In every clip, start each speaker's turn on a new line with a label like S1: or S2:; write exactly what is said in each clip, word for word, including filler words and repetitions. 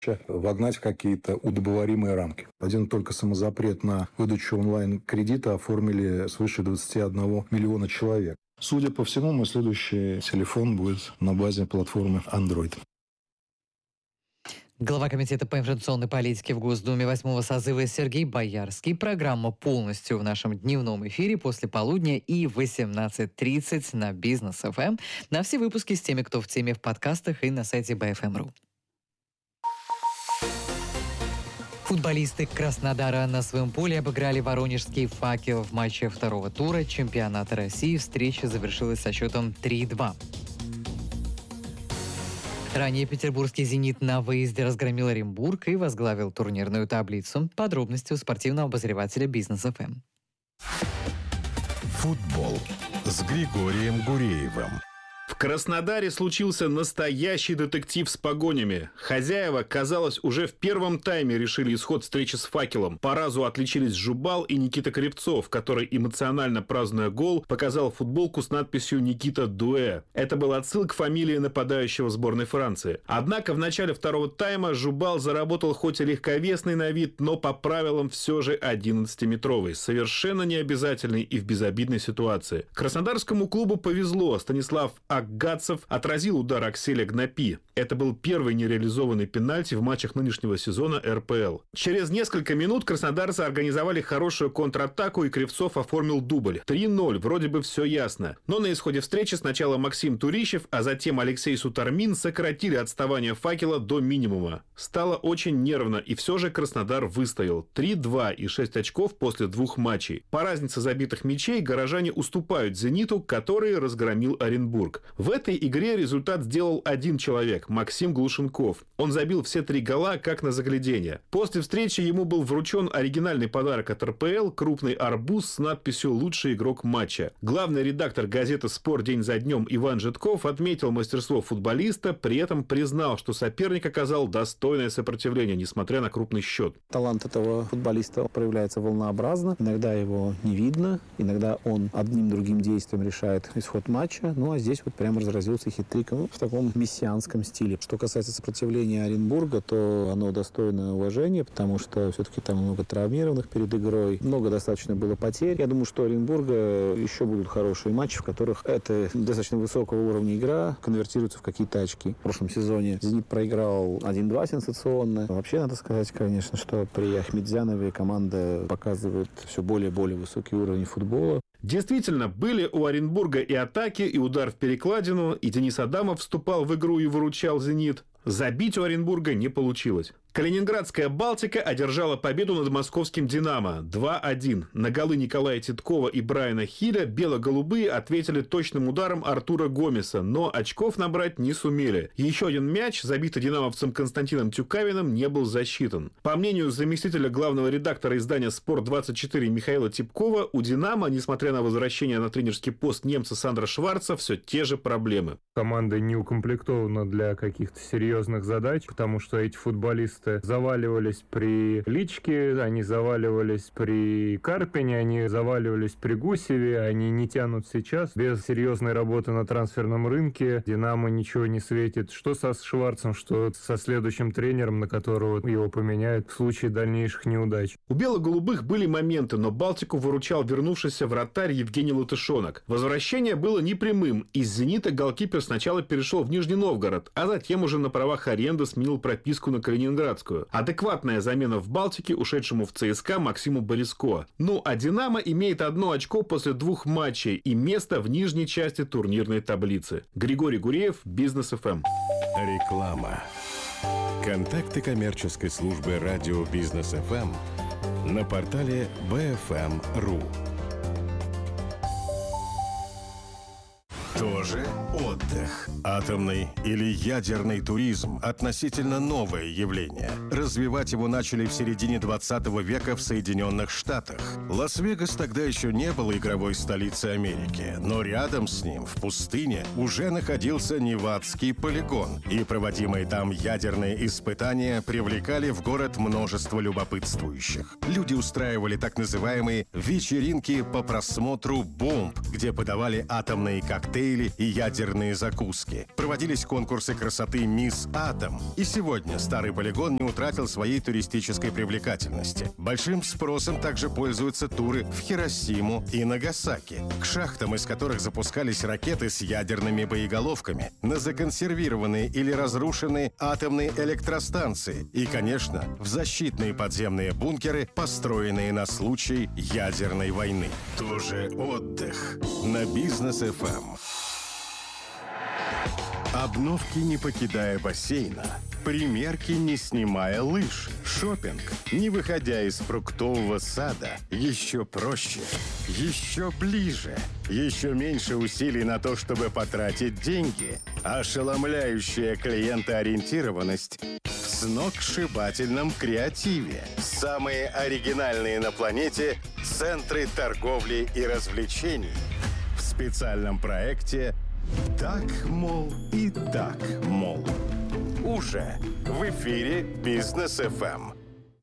S1: вогнать в какие-то удобоваримые рамки. Один только самозапрет на выдачу онлайн-кредита оформили свыше двадцати одного миллиона человек. Судя по всему, мой следующий телефон будет на базе платформы Android.
S2: Глава Комитета по информационной политике в Госдуме восьмого созыва Сергей Боярский. Программа полностью в нашем дневном эфире после полудня и в восемнадцать тридцать на Бизнес эф эм. На все выпуски с теми, кто в теме, в подкастах и на сайте би эф эм точка ру. Футболисты Краснодара на своем поле обыграли воронежский «Факел» в матче второго тура чемпионата России. Встреча завершилась со счетом три-два. Ранее петербургский «Зенит» на выезде разгромил Оренбург и возглавил турнирную таблицу. Подробности у спортивного обозревателя Бизнес эф эм.
S3: Футбол с Григорием Гуреевым.
S4: В Краснодаре случился настоящий детектив с погонями. Хозяева, казалось, уже в первом тайме решили исход встречи с «Факелом». По разу отличились Жубал и Никита Кривцов, который, эмоционально празднуя гол, показал футболку с надписью «Никита Дуэ». Это был отсыл к фамилии нападающего сборной Франции. Однако в начале второго тайма Жубал заработал хоть и легковесный на вид, но по правилам все же одиннадцатиметровый. Совершенно необязательный и в безобидной ситуации. Краснодарскому клубу повезло. Станислав Агатцев отразил удар Акселя Гнапи. Это был первый нереализованный пенальти в матчах нынешнего сезона эр пэ эл. Через несколько минут краснодарцы организовали хорошую контратаку, и Кривцов оформил дубль. три-ноль, вроде бы все ясно. Но на исходе встречи сначала Максим Турищев, а затем Алексей Сутармин сократили отставание «Факела» до минимума. Стало очень нервно, и все же Краснодар выстоял. три-два и шесть очков после двух матчей. По разнице забитых мячей горожане уступают «Зениту», который разгромил Оренбург. В этой игре результат сделал один человек – Максим Глушенков. Он забил все три гола, как на загляденье. После встречи ему был вручен оригинальный подарок от эр пэ эл – крупный арбуз с надписью «Лучший игрок матча». Главный редактор газеты «Спорт» день за днем Иван Житков отметил мастерство футболиста, при этом признал, что соперник оказал достойное сопротивление, несмотря на крупный счет.
S5: Талант этого футболиста проявляется волнообразно. Иногда его не видно, иногда он одним-другим действием решает исход матча. Ну а здесь вот прямо разразился хитриком в таком мессианском стиле. Что касается сопротивления Оренбурга, то оно достойно уважения, потому что все-таки там много травмированных перед игрой, много достаточно было потерь. Я думаю, что у Оренбурга еще будут хорошие матчи, в которых эта достаточно высокого уровня игра конвертируется в какие-то очки. В прошлом сезоне «Зенит» проиграл один-два сенсационно. Вообще, надо сказать, конечно, что при Ахмедзянове команда показывает все более и более высокий уровень футбола.
S4: Действительно, были у Оренбурга и атаки, и удар в перекладину, и Денис Адамов вступал в игру и выручал «Зенит». Забить у Оренбурга не получилось. Калининградская «Балтика» одержала победу над московским «Динамо» два-один. На голы Николая Титкова и Брайана Хиля бело-голубые ответили точным ударом Артура Гомеса, но очков набрать не сумели. Еще один мяч, забитый динамовцем Константином Тюкавиным, не был засчитан. По мнению заместителя главного редактора издания «Спорт двадцать четыре» Михаила Типкова, у «Динамо», несмотря на возвращение на тренерский пост немца Сандра Шварца, все те же проблемы.
S6: Команда не укомплектована для каких-то серьезных задач, потому что эти футболисты заваливались при Личке, они заваливались при Карпине, они заваливались при Гусеве, они не тянут сейчас. Без серьезной работы на трансферном рынке «Динамо» ничего не светит. Что со Шварцем, что со следующим тренером, на которого его поменяют в случае дальнейших неудач.
S4: У бело-голубых были моменты, но «Балтику» выручал вернувшийся вратарь Евгений Латышонок. Возвращение было непрямым. Из «Зенита» голкипер сначала перешел в Нижний Новгород, а затем уже на правах аренды сменил прописку на Калининградскую. Адекватная замена в «Балтике» ушедшему в ЦСКА Максиму Бориско. Ну а «Динамо» имеет одно очко после двух матчей и место в нижней части турнирной таблицы. Григорий Гуреев, Бизнес эф эм.
S3: Реклама. Контакты коммерческой службы радио Бизнес эф эм на портале би эф эм точка ру. Тоже отдых. Атомный или ядерный туризм – относительно новое явление. Развивать его начали в середине двадцатого века в Соединенных Штатах. Лас-Вегас тогда еще не был игровой столицей Америки, но рядом с ним, в пустыне, уже находился Невадский полигон, и проводимые там ядерные испытания привлекали в город множество любопытствующих. Люди устраивали так называемые вечеринки по просмотру бомб, где подавали атомные коктейли и ядерные закуски. Проводились конкурсы красоты «Мисс Атом». И сегодня старый полигон не утратил своей туристической привлекательности. Большим спросом также пользуются туры в Хиросиму и Нагасаки, к шахтам, из которых запускались ракеты с ядерными боеголовками, на законсервированные или разрушенные атомные электростанции и, конечно, в защитные подземные бункеры, построенные на случай ядерной войны. Тоже отдых на Бизнес эф эм. Обновки, не покидая бассейна. Примерки, не снимая лыж. Шопинг, не выходя из фруктового сада. Еще проще, еще ближе. Еще меньше усилий на то, чтобы потратить деньги. Ошеломляющая клиентоориентированность в сногсшибательном креативе. Самые оригинальные на планете центры торговли и развлечений. В специальном проекте «Так, мол, и так, мол». Уже в эфире Бизнес эф эм.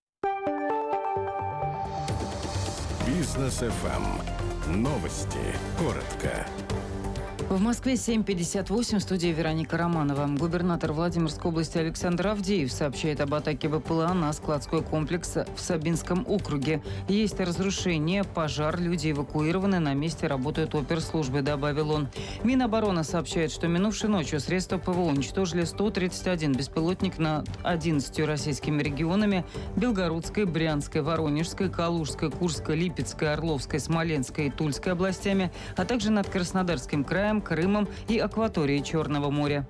S3: Бизнес эф эм. Новости. Коротко.
S7: В Москве семь пятьдесят восемь, в студии Вероника Романова. Губернатор Владимирской области Александр Авдеев сообщает об атаке БПЛА на складской комплекс в Сабинском округе. Есть разрушение, пожар, люди эвакуированы, на месте работают оперслужбы, добавил он. Минобороны сообщает, что минувшей ночью средства ПВО уничтожили сто тридцать один беспилотник над одиннадцатью российскими регионами: Белгородской, Брянской, Воронежской, Калужской, Курской, Липецкой, Орловской, Смоленской и Тульской областями, а также над Краснодарским краем, Крымом и акваторией Черного моря.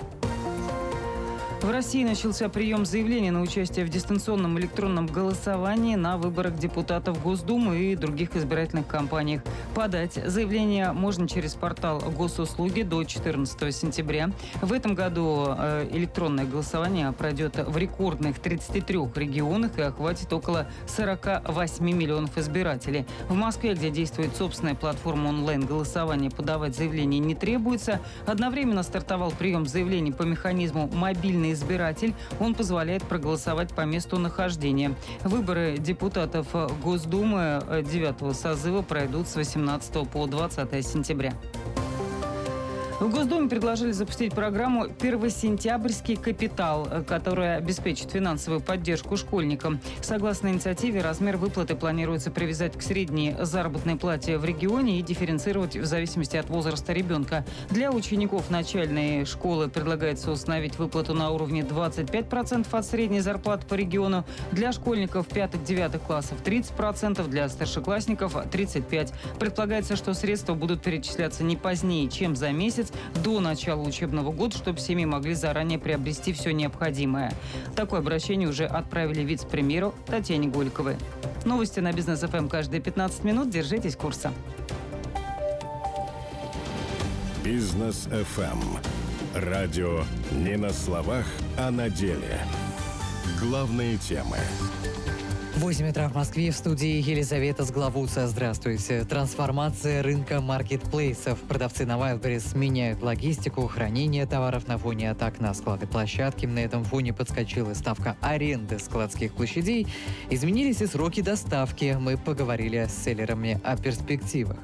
S7: В России начался прием заявлений на участие в дистанционном электронном голосовании на выборах депутатов Госдумы и других избирательных кампаниях. Подать заявление можно через портал Госуслуги до четырнадцатого сентября. В этом году электронное голосование пройдет в рекордных тридцати трёх регионах и охватит около сорока восьми миллионов избирателей. В Москве, где действует собственная платформа онлайн-голосования, подавать заявление не требуется. Одновременно стартовал прием заявлений по механизму «Мобильный избиратель». Он позволяет проголосовать по месту нахождения. Выборы депутатов Госдумы девятого созыва пройдут с восемнадцатого по двадцатое сентября. В Госдуме предложили запустить программу «Первосентябрьский капитал», которая обеспечит финансовую поддержку школьникам. Согласно инициативе, размер выплаты планируется привязать к средней заработной плате в регионе и дифференцировать в зависимости от возраста ребенка. Для учеников начальной школы предлагается установить выплату на уровне двадцать пять процентов от средней зарплаты по региону. Для школьников пятых-девятых классов тридцать процентов, для старшеклассников тридцать пять процентов. Предполагается, что средства будут перечисляться не позднее, чем за месяц до начала учебного года, чтобы семьи могли заранее приобрести все необходимое. Такое обращение уже отправили вице-премьеру Татьяне Голиковой. Новости на Бизнес эф эм каждые пятнадцать минут. Держитесь курса.
S3: Бизнес эф эм. Радио не на словах, а на деле. Главные темы.
S2: восемь утра в Москве, в студии Елизавета Сглавуца. Здравствуйте. Трансформация рынка маркетплейсов. Продавцы на Wildberries меняют логистику, хранение товаров на фоне атак на склады площадки. На этом фоне подскочила ставка аренды складских площадей. Изменились и сроки доставки. Мы поговорили с селлерами о перспективах.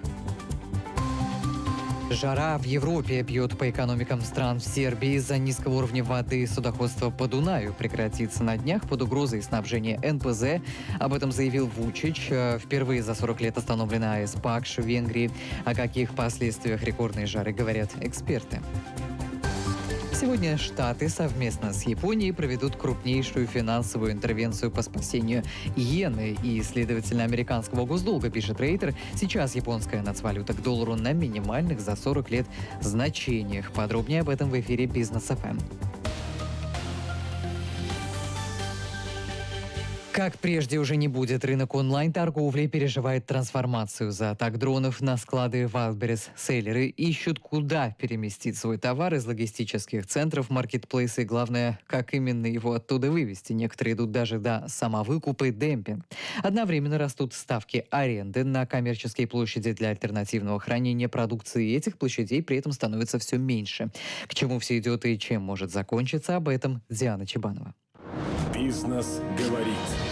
S2: Жара в Европе бьет по экономикам стран. В Сербии из-за низкого уровня воды судоходство по Дунаю прекратится на днях под угрозой снабжения эн пэ зэ. Об этом заявил Вучич. Впервые за сорок лет остановлена АЭС Пакш в Венгрии. О каких последствиях рекордной жары говорят эксперты. Сегодня Штаты совместно с Японией проведут крупнейшую финансовую интервенцию по спасению иены и, следовательно, американского госдолга, пишет Рейтер. Сейчас японская нацвалюта к доллару на минимальных за сорок лет значениях. Подробнее об этом в эфире Бизнес эф эм. Как прежде уже не будет, рынок онлайн-торговли переживает трансформацию. За атак дронов на склады Wildberries селлеры ищут, куда переместить свой товар из логистических центров маркетплейса и, главное, как именно его оттуда вывести. Некоторые идут даже до самовыкупа и демпинг. Одновременно растут ставки аренды на коммерческие площади для альтернативного хранения продукции. И этих площадей при этом становится все меньше. К чему все идет и чем может закончиться, об этом Диана Чебанова.
S3: Бизнес говорит.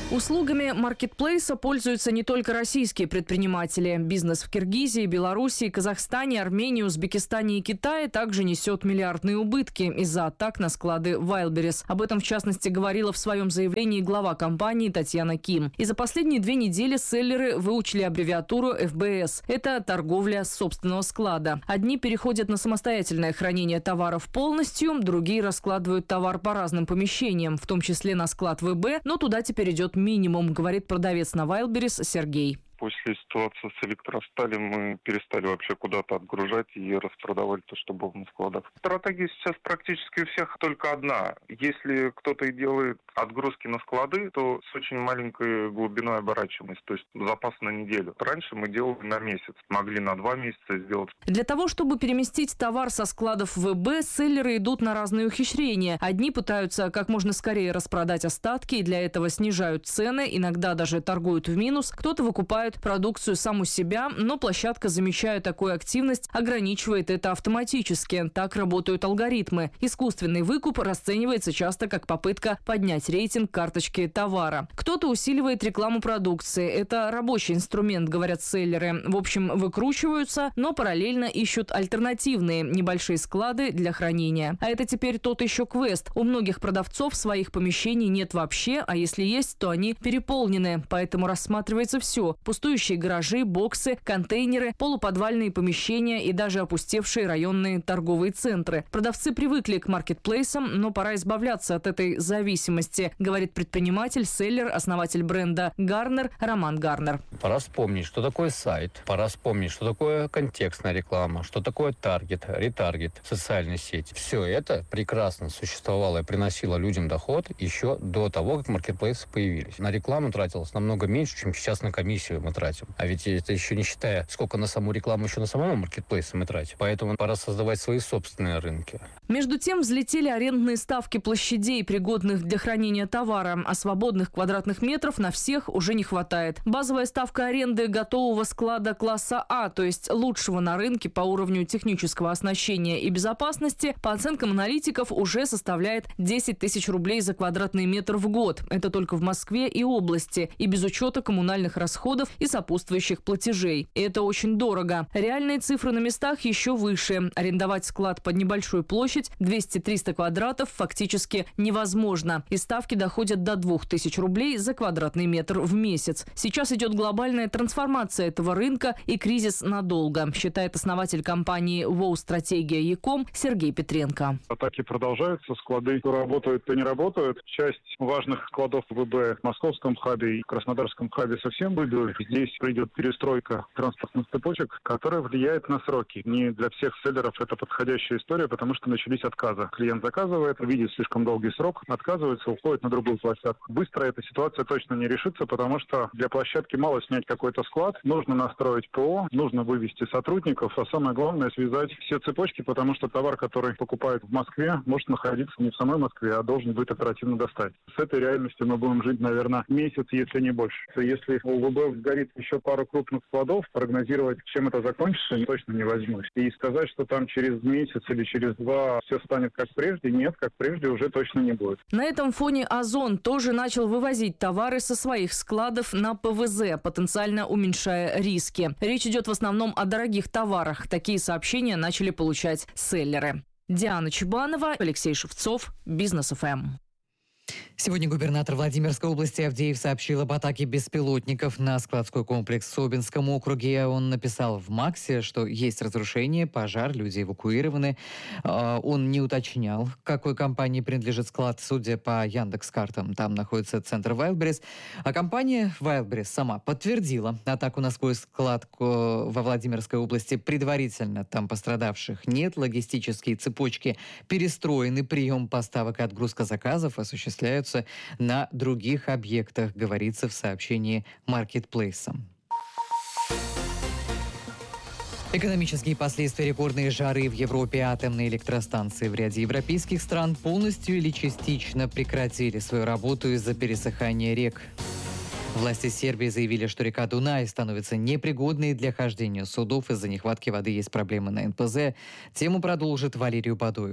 S8: Услугами маркетплейса пользуются не только российские предприниматели. Бизнес в Киргизии, Белоруссии, Казахстане, Армении, Узбекистане и Китае также несет миллиардные убытки из-за атак на склады Wildberries. Об этом, в частности, говорила в своем заявлении глава компании Татьяна Ким. И за последние две недели селлеры выучили аббревиатуру эф бэ эс. Это торговля с собственного склада. Одни переходят на самостоятельное хранение товаров полностью, другие раскладывают товар по разным помещениям, в том числе на склад вэ бэ, но туда теперь идет минимум, говорит продавец на Wildberries Сергей.
S9: После ситуации с электросталем мы перестали вообще куда-то отгружать и распродавали то, что было на складах. Стратегия сейчас практически у всех только одна. Если кто-то и делает отгрузки на склады, то с очень маленькой глубиной оборачиваемости, то есть запас на неделю. Раньше мы делали на месяц, могли на два месяца сделать.
S8: Для того, чтобы переместить товар со складов вэ бэ, селлеры идут на разные ухищрения. Одни пытаются как можно скорее распродать остатки и для этого снижают цены, иногда даже торгуют в минус. Кто-то выкупает продукцию сам у себя, но площадка, замечая такую активность, ограничивает это автоматически. Так работают алгоритмы. Искусственный выкуп расценивается часто как попытка поднять рейтинг карточки товара. Кто-то усиливает рекламу продукции. Это рабочий инструмент, говорят селлеры. В общем, выкручиваются, но параллельно ищут альтернативные небольшие склады для хранения. А это теперь тот еще квест. У многих продавцов своих помещений нет вообще, а если есть, то они переполнены. Поэтому рассматривается все. Пустующие гаражи, боксы, контейнеры, полуподвальные помещения и даже опустевшие районные торговые центры. Продавцы привыкли к маркетплейсам, но пора избавляться от этой зависимости, говорит предприниматель, селлер, основатель бренда Гарнер Роман Гарнер.
S10: Пора вспомнить, что такое сайт, пора вспомнить, что такое контекстная реклама, что такое таргет, ретаргет, социальные сети. Все это прекрасно существовало и приносило людям доход еще до того, как маркетплейсы появились. На рекламу тратилось намного меньше, чем сейчас на комиссию мы тратим. А ведь это еще не считая, сколько на саму рекламу еще на самом маркетплейсе мы тратим. Поэтому пора создавать свои собственные рынки.
S8: Между тем взлетели арендные ставки площадей, пригодных для хранения товара, а свободных квадратных метров на всех уже не хватает. Базовая ставка аренды готового склада класса А, то есть лучшего на рынке по уровню технического оснащения и безопасности, по оценкам аналитиков, уже составляет десять тысяч рублей за квадратный метр в год. Это только в Москве и области, и без учета коммунальных расходов и сопутствующих платежей. И это очень дорого. Реальные цифры на местах еще выше. Арендовать склад под небольшую площадь, двести-триста квадратов, фактически невозможно. И ставки доходят до двух тысяч рублей за квадратный метр в месяц. Сейчас идет глобальная трансформация этого рынка и кризис надолго, считает основатель компании ВОУ «Стратегия Яком» Сергей Петренко.
S9: Атаки продолжаются, склады то работают, то не работают. Часть важных складов вэ бэ в московском хабе и краснодарском хабе совсем выбили. Здесь придет перестройка транспортных цепочек, которая влияет на сроки. Не для всех селлеров это подходящая история, потому что начались отказы. Клиент заказывает, видит слишком долгий срок, отказывается, уходит на другую площадку. Быстро эта ситуация точно не решится, потому что для площадки мало снять какой-то склад, нужно настроить ПО, нужно вывести сотрудников, а самое главное связать все цепочки, потому что товар, который покупают в Москве, может находиться не в самой Москве, а должен быть оперативно достать. С этой реальностью мы будем жить, наверное, месяц, если не больше. Если у вэ бэ сгорит еще пару крупных складов, прогнозировать, чем это закончится, точно не возьмусь. И сказать, что там через месяц или через два все станет как прежде, нет, как прежде уже точно не будет.
S8: На этом фоне Озон тоже начал вывозить товары со своих складов на пэ вэ зэ, потенциально уменьшая риски. Речь идет в основном о дорогих товарах. Такие сообщения начали получать селлеры. Диана Чебанова, Алексей Шевцов, Бизнес эф эм.
S2: Сегодня губернатор Владимирской области Авдеев сообщил об атаке беспилотников на складской комплекс в Собинском округе. Он написал в МАКСе, что есть разрушение, пожар, люди эвакуированы. Он не уточнял, какой компании принадлежит склад, судя по Яндекс.Картам. Там находится центр Wildberries. А компания Wildberries сама подтвердила атаку на свой склад во Владимирской области. Предварительно там пострадавших нет. Логистические цепочки перестроены. Прием поставок и отгрузка заказов осуществляются на других объектах, говорится в сообщении маркетплейса. Экономические последствия рекордной жары в Европе. Атомные электростанции в ряде европейских стран полностью или частично прекратили свою работу из-за пересыхания рек. Власти Сербии заявили, что река Дунай становится непригодной для хождения судов. Из-за нехватки воды есть проблемы на эн пэ зэ. Тему продолжит Валерий Бадоев.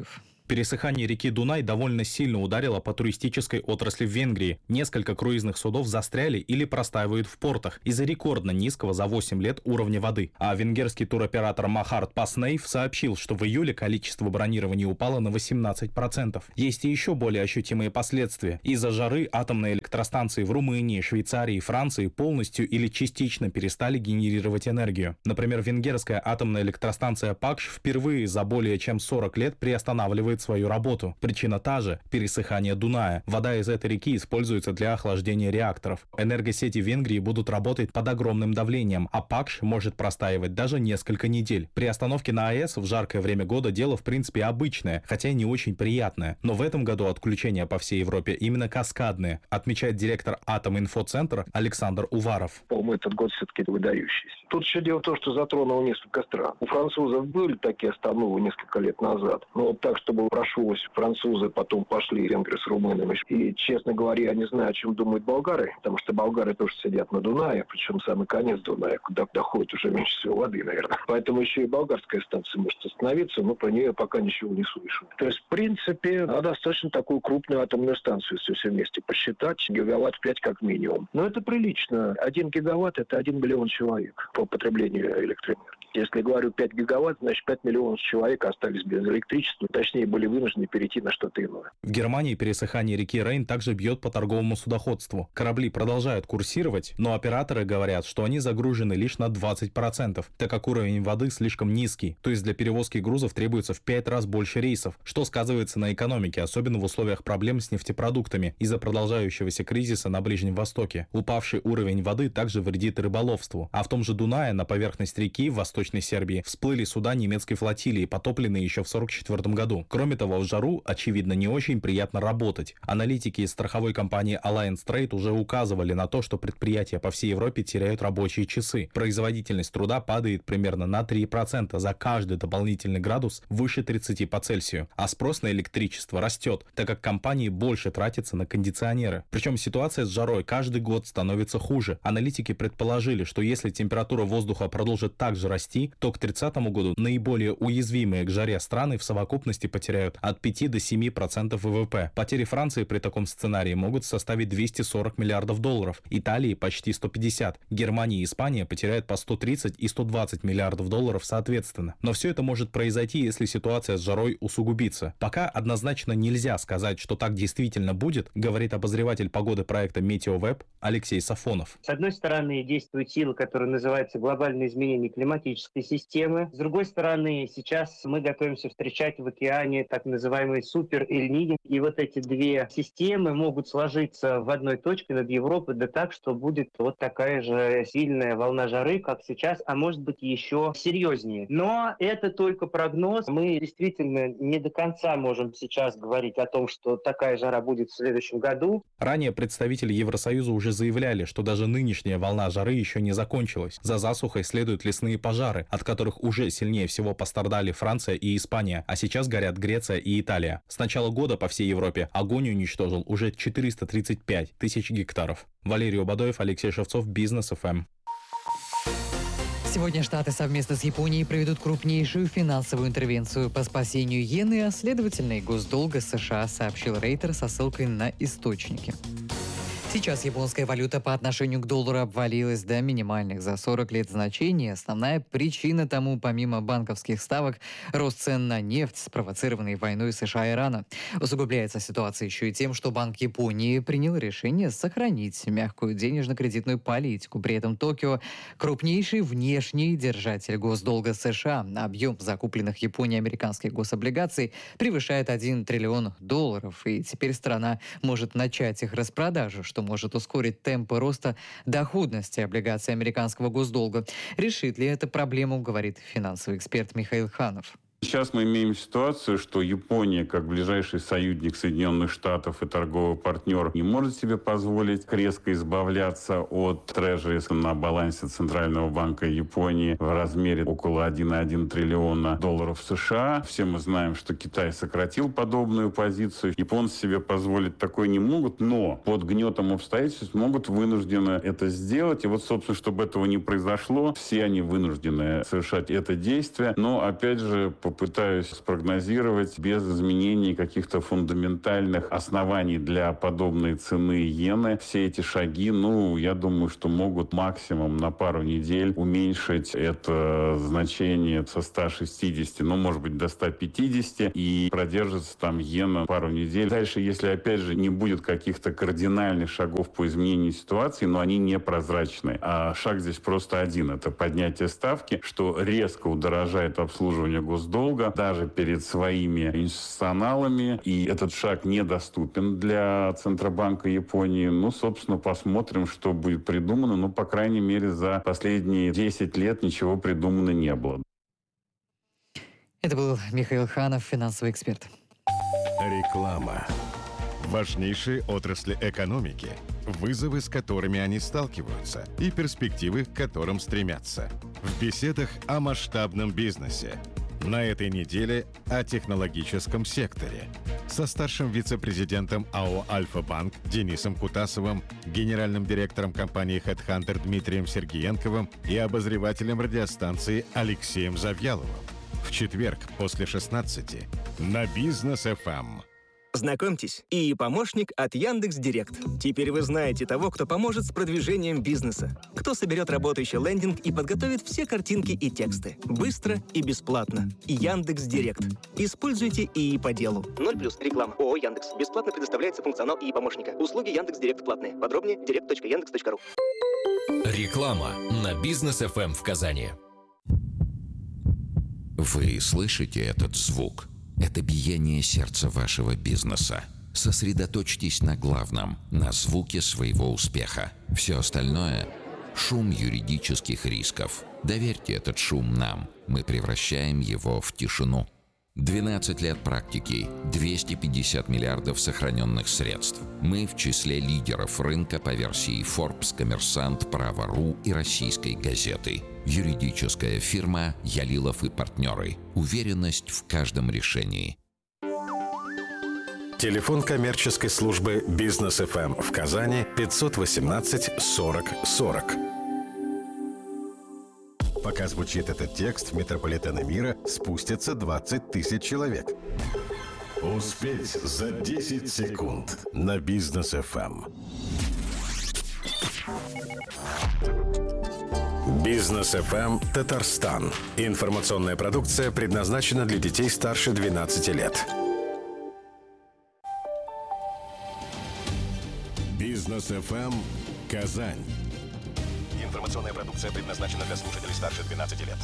S11: Пересыхание реки Дунай довольно сильно ударило по туристической отрасли в Венгрии. Несколько круизных судов застряли или простаивают в портах из-за рекордно низкого за восемь лет уровня воды. А венгерский туроператор Махарт Паснейв сообщил, что в июле количество бронирований упало на восемнадцать процентов. Есть и еще более ощутимые последствия. Из-за жары атомные электростанции в Румынии, Швейцарии и Франции полностью или частично перестали генерировать энергию. Например, венгерская атомная электростанция Пакш впервые за более чем сорок лет приостанавливает свою работу. Причина та же – пересыхание Дуная. Вода из этой реки используется для охлаждения реакторов. Энергосети Венгрии будут работать под огромным давлением, а Пакш может простаивать даже несколько недель. При остановке на АЭС в жаркое время года дело в принципе обычное, хотя и не очень приятное. Но в этом году отключения по всей Европе именно каскадные, отмечает директор Атоминфоцентра Александр Уваров.
S12: По-моему, этот год все-таки выдающийся. Тут еще дело в том, что затронуло несколько стран. У французов были такие остановы несколько лет назад, но вот так, чтобы прошлось, французы потом пошли, венгры с румынами. И, честно говоря, я не знаю, о чем думают болгары, потому что болгары тоже сидят на Дунае, причем самый конец Дуная, куда доходит уже меньше всего воды, наверное. Поэтому еще и болгарская станция может остановиться, но про нее пока ничего не слышу. То есть, в принципе, надо достаточно такую крупную атомную станцию, если все вместе посчитать, гигаватт пять как минимум. Но это прилично. Один гигаватт – это один миллион человек по потреблению электроэнергии. Если говорю пять гигаватт, значит пять миллионов человек остались без электричества, точнее были вынуждены перейти на что-то иное.
S11: В Германии пересыхание реки Рейн также бьет по торговому судоходству. Корабли продолжают курсировать, но операторы говорят, что они загружены лишь на двадцать процентов, так как уровень воды слишком низкий, то есть для перевозки грузов требуется в пять раз больше рейсов, что сказывается на экономике, особенно в условиях проблем с нефтепродуктами из-за продолжающегося кризиса на Ближнем Востоке. Упавший уровень воды также вредит рыболовству, а в том же Дунае на поверхность реки в Восточной Сербии всплыли суда немецкой флотилии, потопленные еще в сорок четвёртом году. Кроме того, в жару, очевидно, не очень приятно работать. Аналитики из страховой компании Alliance Trade уже указывали на то, что предприятия по всей Европе теряют рабочие часы. Производительность труда падает примерно на три процента за каждый дополнительный градус выше тридцати по Цельсию. А спрос на электричество растет, так как компании больше тратятся на кондиционеры. Причем ситуация с жарой каждый год становится хуже. Аналитики предположили, что если температура воздуха продолжит также расти, то к тридцатому году наиболее уязвимые к жаре страны в совокупности потеряют от пяти до семи процентов ВВП. Потери Франции при таком сценарии могут составить двести сорок миллиардов долларов, Италии почти сто пятьдесят, Германия и Испания потеряют по сто тридцать и сто двадцать миллиардов долларов соответственно. Но все это может произойти, если ситуация с жарой усугубится. Пока однозначно нельзя сказать, что так действительно будет, говорит обозреватель погоды проекта Метеовеб Алексей Сафонов.
S13: С одной стороны, действует сила, которая называется глобальное изменение климатической системы. С другой стороны, сейчас мы готовимся встречать в океане так называемый супер Эль-Ниньо. И вот эти две системы могут сложиться в одной точке над Европой, да так, что будет вот такая же сильная волна жары, как сейчас, а может быть еще серьезнее. Но это только прогноз. Мы действительно не до конца можем сейчас говорить о том, что такая жара будет в следующем году.
S11: Ранее представители Евросоюза уже заявляли, что даже нынешняя волна жары еще не закончилась. За засухой следуют лесные пожары, от которых уже сильнее всего пострадали Франция и Испания, а сейчас горят Греция и Италия. С начала года по всей Европе огонь уничтожил уже четыреста тридцать пять тысяч гектаров. Валерий Обадоев, Алексей Шевцов, Бизнес эф эм.
S2: Сегодня Штаты совместно с Японией проведут крупнейшую финансовую интервенцию по спасению иены, а следовательно и госдолга США, сообщил Рейтер со ссылкой на источники. Сейчас японская валюта по отношению к доллару обвалилась до минимальных за сорок лет значений. Основная причина тому, помимо банковских ставок, рост цен на нефть, спровоцированный войной США и Ирана. Усугубляется ситуация еще и тем, что Банк Японии принял решение сохранить мягкую денежно-кредитную политику. При этом Токио – крупнейший внешний держатель госдолга США. Объем закупленных Японией американских гособлигаций превышает один триллион долларов. И теперь страна может начать их распродажу, что может ускорить темпы роста доходности облигаций американского госдолга. Решит ли это проблему, говорит финансовый эксперт Михаил Ханов.
S14: Сейчас мы имеем ситуацию, что Япония, как ближайший союзник Соединенных Штатов и торговый партнер, не может себе позволить резко избавляться от трежерис на балансе Центрального банка Японии в размере около один целых один триллиона долларов США. Все мы знаем, что Китай сократил подобную позицию. Японцы себе позволить такое не могут, но под гнетом обстоятельств могут вынуждены это сделать. И вот, собственно, чтобы этого не произошло, все они вынуждены совершать это действие. Но, опять же, по попытаюсь спрогнозировать без изменений каких-то фундаментальных оснований для подобной цены иены. Все эти шаги, ну, я думаю, что могут максимум на пару недель уменьшить это значение со ста шестидесяти, ну, может быть, до ста пятидесяти, и продержится там иена пару недель. Дальше, если, опять же, не будет каких-то кардинальных шагов по изменению ситуации, но они непрозрачны. А шаг здесь просто один. Это поднятие ставки, что резко удорожает обслуживание госдолга даже перед своими институционалами. И этот шаг недоступен для Центробанка Японии. Ну, собственно, посмотрим, что будет придумано. Ну, по крайней мере, за последние десять лет ничего придумано не было.
S2: Это был Михаил Ханов, финансовый эксперт.
S3: Реклама. Важнейшие отрасли экономики, вызовы, с которыми они сталкиваются, и перспективы, к которым стремятся. В беседах о масштабном бизнесе. На этой неделе о технологическом секторе. Со старшим вице-президентом АО «Альфа-Банк» Денисом Кутасовым, генеральным директором компании HeadHunter Дмитрием Сергеенковым и обозревателем радиостанции Алексеем Завьяловым. В четверг после шестнадцати на Бизнес эф эм.
S15: Знакомьтесь, и помощник от Яндекс.Директ. Теперь вы знаете того, кто поможет с продвижением бизнеса. Кто соберет работающий лендинг и подготовит все картинки и тексты. Быстро и бесплатно. Яндекс.Директ. Используйте ИИ по делу. ноль плюс реклама. ООО Яндекс. Бесплатно предоставляется функционал ИИ помощника. Услуги Яндекс.Директ платные. Подробнее директ точка яндекс точка ру.
S16: Реклама на Бизнес эф эм в Казани. Вы слышите этот звук? Это биение сердца вашего бизнеса. Сосредоточьтесь на главном, на звуке своего успеха. Все остальное – шум юридических рисков. Доверьте этот шум нам. Мы превращаем его в тишину. двенадцать лет практики, двести пятьдесят миллиардов сохраненных средств. Мы в числе лидеров рынка по версии Forbes, Коммерсант, Право.ру и Российской газеты. Юридическая фирма «Ялилов и партнеры». Уверенность в каждом решении.
S3: Телефон коммерческой службы Бизнес эф эм в Казани пятьсот восемнадцать сорок сорок. Пока звучит этот текст, в метрополитены мира спустятся двадцать тысяч человек. Успеть за десять секунд на Бизнес эф эм. Бизнес эф эм Татарстан. Информационная продукция предназначена для детей старше двенадцати лет. Бизнес эф эм Казань.
S17: Информационная продукция предназначена для слушателей старше двенадцати лет.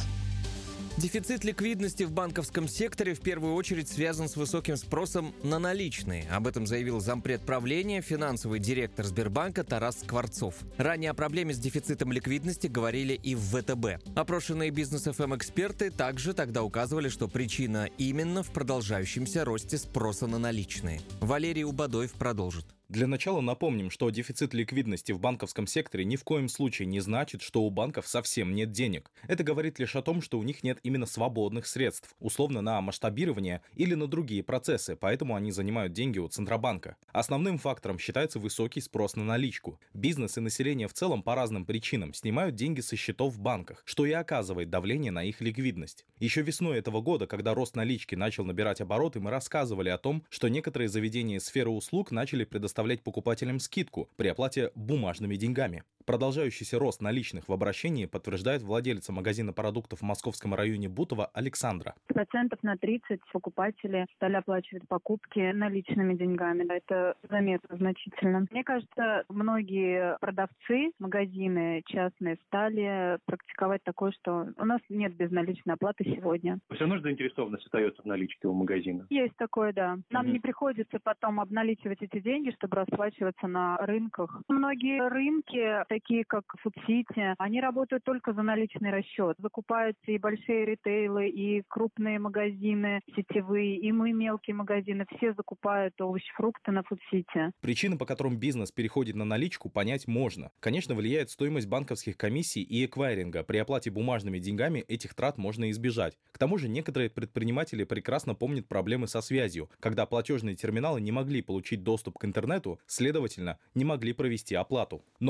S18: Дефицит ликвидности в банковском секторе в первую очередь связан с высоким спросом на наличные. Об этом заявил зампред правления, финансовый директор Сбербанка Тарас Скворцов. Ранее о проблеме с дефицитом ликвидности говорили и в вэ тэ бэ. Опрошенные Бизнес эф эм эксперты также тогда указывали, что причина именно в продолжающемся росте спроса на наличные. Валерий Убадоев продолжит.
S11: Для начала напомним, что дефицит ликвидности в банковском секторе ни в коем случае не значит, что у банков совсем нет денег. Это говорит лишь о том, что у них нет именно свободных средств, условно на масштабирование или на другие процессы, поэтому они занимают деньги у Центробанка. Основным фактором считается высокий спрос на наличку. Бизнес и население в целом по разным причинам снимают деньги со счетов в банках, что и оказывает давление на их ликвидность. Еще весной этого года, когда рост налички начал набирать обороты, мы рассказывали о том, что некоторые заведения сферы услуг начали предоставлять покупателям скидку при оплате бумажными деньгами. Продолжающийся рост наличных в обращении подтверждает владелица магазина продуктов в московском районе Бутово Александра.
S19: Процентов на тридцать покупатели стали оплачивать покупки наличными деньгами. Это заметно значительно. Мне кажется, многие продавцы, магазины частные стали практиковать такое, что у нас нет безналичной оплаты сегодня.
S20: Все равно заинтересованность остается в наличке у магазина.
S19: Есть такое, да. Нам
S20: Mm-hmm.
S19: не приходится потом обналичивать эти деньги, чтобы расплачиваться на рынках. Многие рынки, такие как Фудсити, они работают только за наличный расчет. Закупаются и большие ритейлы, и крупные магазины сетевые, и мы, мелкие магазины, все закупают овощи, фрукты на Фудсити.
S11: Причины, по которым бизнес переходит на наличку, понять можно. Конечно, влияет стоимость банковских комиссий и эквайринга. При оплате бумажными деньгами этих трат можно избежать. К тому же некоторые предприниматели прекрасно помнят проблемы со связью, когда платежные терминалы не могли получить доступ к интернету, следовательно, не могли провести оплату. Но, разумеется,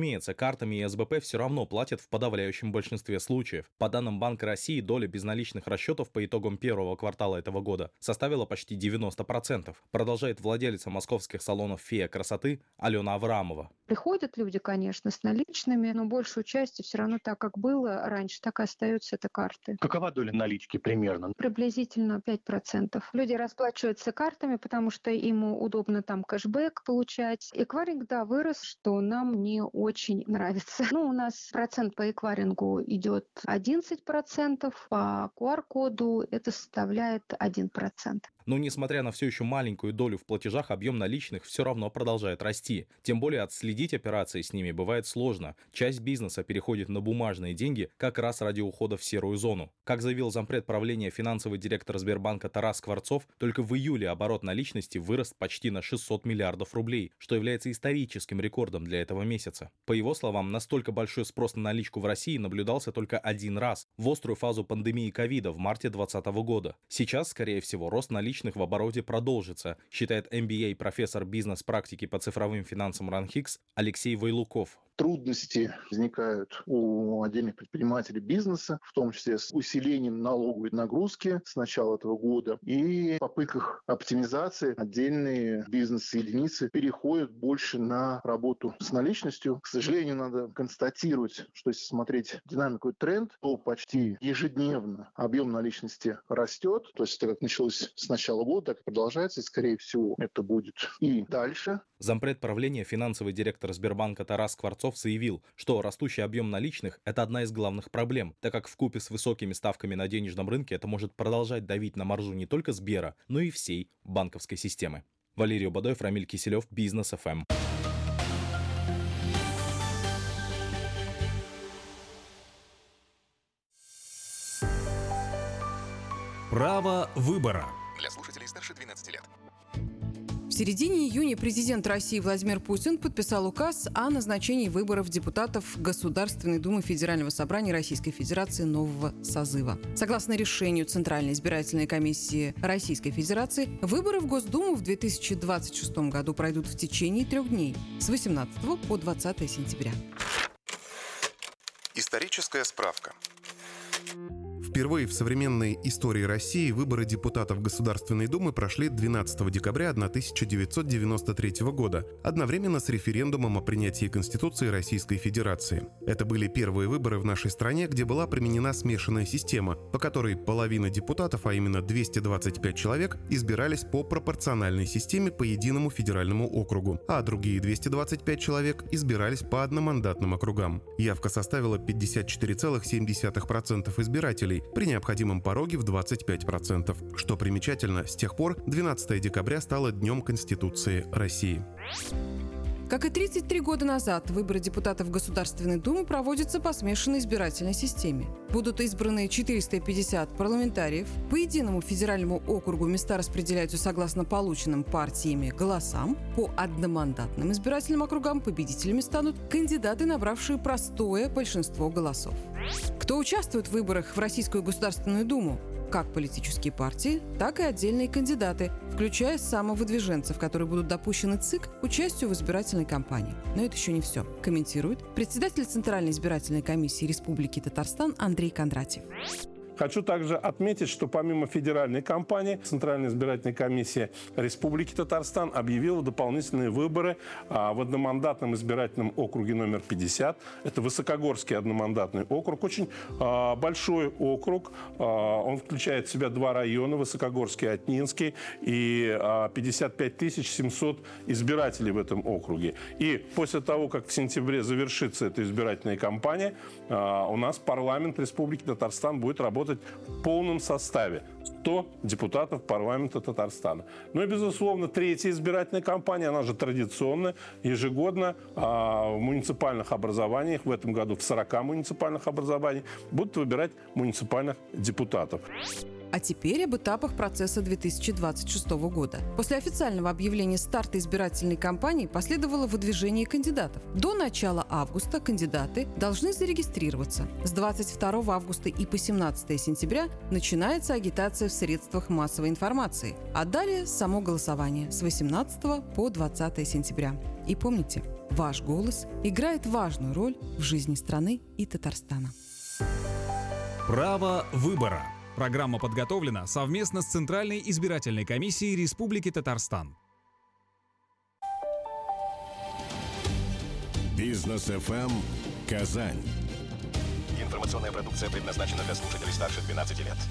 S11: Разумеется, картами и эс бэ пэ все равно платят в подавляющем большинстве случаев. По данным Банка России, доля безналичных расчетов по итогам первого квартала этого года составила почти девяносто процентов, продолжает владелица московских салонов «Фея красоты» Алена Аврамова.
S21: Приходят люди, конечно, с наличными, но большую часть все равно так, как было раньше, так и остаются это карты.
S20: Какова доля налички примерно?
S21: Приблизительно пять процентов. Люди расплачиваются картами, потому что им удобно там кэшбэк получать. Эквайринг, да, вырос, что нам не очень нравится. Ну, у нас процент по эквайрингу идет одиннадцать процентов, по ку ар-коду это составляет один процент.
S11: Но несмотря на все еще маленькую долю в платежах, объем наличных все равно продолжает расти. Тем более отследить операции с ними бывает сложно. Часть бизнеса переходит на бумажные деньги как раз ради ухода в серую зону. Как заявил зампред правления финансовый директор Сбербанка Тарас Скворцов, только в июле оборот наличности вырос почти на шестьсот миллиардов рублей, что является историческим рекордом для этого месяца. По его словам, настолько большой спрос на наличку в России наблюдался только один раз, в острую фазу пандемии ковида в марте двадцать двадцатого года. Сейчас, скорее всего, рост наличных в обороте продолжится, считает эм би эй профессор бизнес-практики по цифровым финансам РАНХИКС Алексей Вайлуков.
S22: Трудности возникают у отдельных предпринимателей бизнеса, в том числе с усилением налоговой нагрузки с начала этого года. И в попытках оптимизации отдельные бизнес-единицы переходят больше на работу с наличностью. К сожалению, надо констатировать, что если смотреть динамику и тренд, то почти ежедневно объем наличности растет. То есть это как началось с начала года, так и продолжается. И, скорее всего, это будет и дальше.
S11: Зампред правления финансовый директор Сбербанка Тарас Скворцов заявил, что растущий объем наличных – это одна из главных проблем, так как вкупе с высокими ставками на денежном рынке это может продолжать давить на маржу не только Сбера, но и всей банковской системы. Валерий Убадоев, Рамиль Киселев, Бизнес эф эм.
S23: Право выбора.
S17: Для слушателей старше двенадцати лет.
S24: В середине июня президент России Владимир Путин подписал указ о назначении выборов депутатов Государственной Думы Федерального собрания Российской Федерации нового созыва. Согласно решению Центральной избирательной комиссии Российской Федерации, выборы в Госдуму в две тысячи двадцать шестом году пройдут в течение трех дней с восемнадцатого по двадцатое сентября.
S17: Историческая справка.
S25: Впервые в современной истории России выборы депутатов Государственной Думы прошли двенадцатого декабря тысяча девятьсот девяносто третьего года, одновременно с референдумом о принятии Конституции Российской Федерации. Это были первые выборы в нашей стране, где была применена смешанная система, по которой половина депутатов, а именно двести двадцать пять человек, избирались по пропорциональной системе по единому федеральному округу, а другие двести двадцать пять человек избирались по одномандатным округам. Явка составила пятьдесят четыре целых семь десятых процента избирателей, при необходимом пороге в двадцать пять процентов. Что примечательно, с тех пор двенадцатого декабря стало Днем Конституции России.
S24: Как и тридцать три года назад, выборы депутатов Государственной Думы проводятся по смешанной избирательной системе. Будут избраны четыреста пятьдесят парламентариев. По единому федеральному округу места распределяются согласно полученным партиями голосам. По одномандатным избирательным округам победителями станут кандидаты, набравшие простое большинство голосов. Кто участвует в выборах в Российскую Государственную Думу? Как политические партии, так и отдельные кандидаты, включая самовыдвиженцев, которые будут допущены ЦИК к участию в избирательной кампании. Но это еще не все, комментирует председатель Центральной избирательной комиссии Республики Татарстан Андрей Кондратьев.
S26: Хочу также отметить, что помимо федеральной кампании, Центральная избирательная комиссия Республики Татарстан объявила дополнительные выборы в одномандатном избирательном округе номер пятьдесят. Это Высокогорский одномандатный округ. Очень большой округ. Он включает в себя два района, Высокогорский и Отнинский, и пятьдесят пять тысяч семьсот избирателей в этом округе. И после того, как в сентябре завершится эта избирательная кампания, у нас парламент Республики Татарстан будет работать в полном составе. сто депутатов парламента Татарстана. Ну и, безусловно, третья избирательная кампания, она же традиционная, ежегодно а, в муниципальных образованиях, в этом году в сорока муниципальных образованиях, будут выбирать муниципальных депутатов.
S24: А теперь об этапах процесса две тысячи двадцать шестого года. После официального объявления старта избирательной кампании последовало выдвижение кандидатов. До начала августа кандидаты должны зарегистрироваться. С двадцать второго августа и по семнадцатого сентября начинается агитация в средствах массовой информации, а далее само голосование с восемнадцатого по двадцатое сентября. И помните, ваш голос играет важную роль в жизни страны и Татарстана.
S23: Право выбора. Программа подготовлена совместно с Центральной избирательной комиссией Республики Татарстан.
S3: Бизнес эф эм Казань.
S17: Информационная продукция предназначена для слушателей старше двенадцати лет.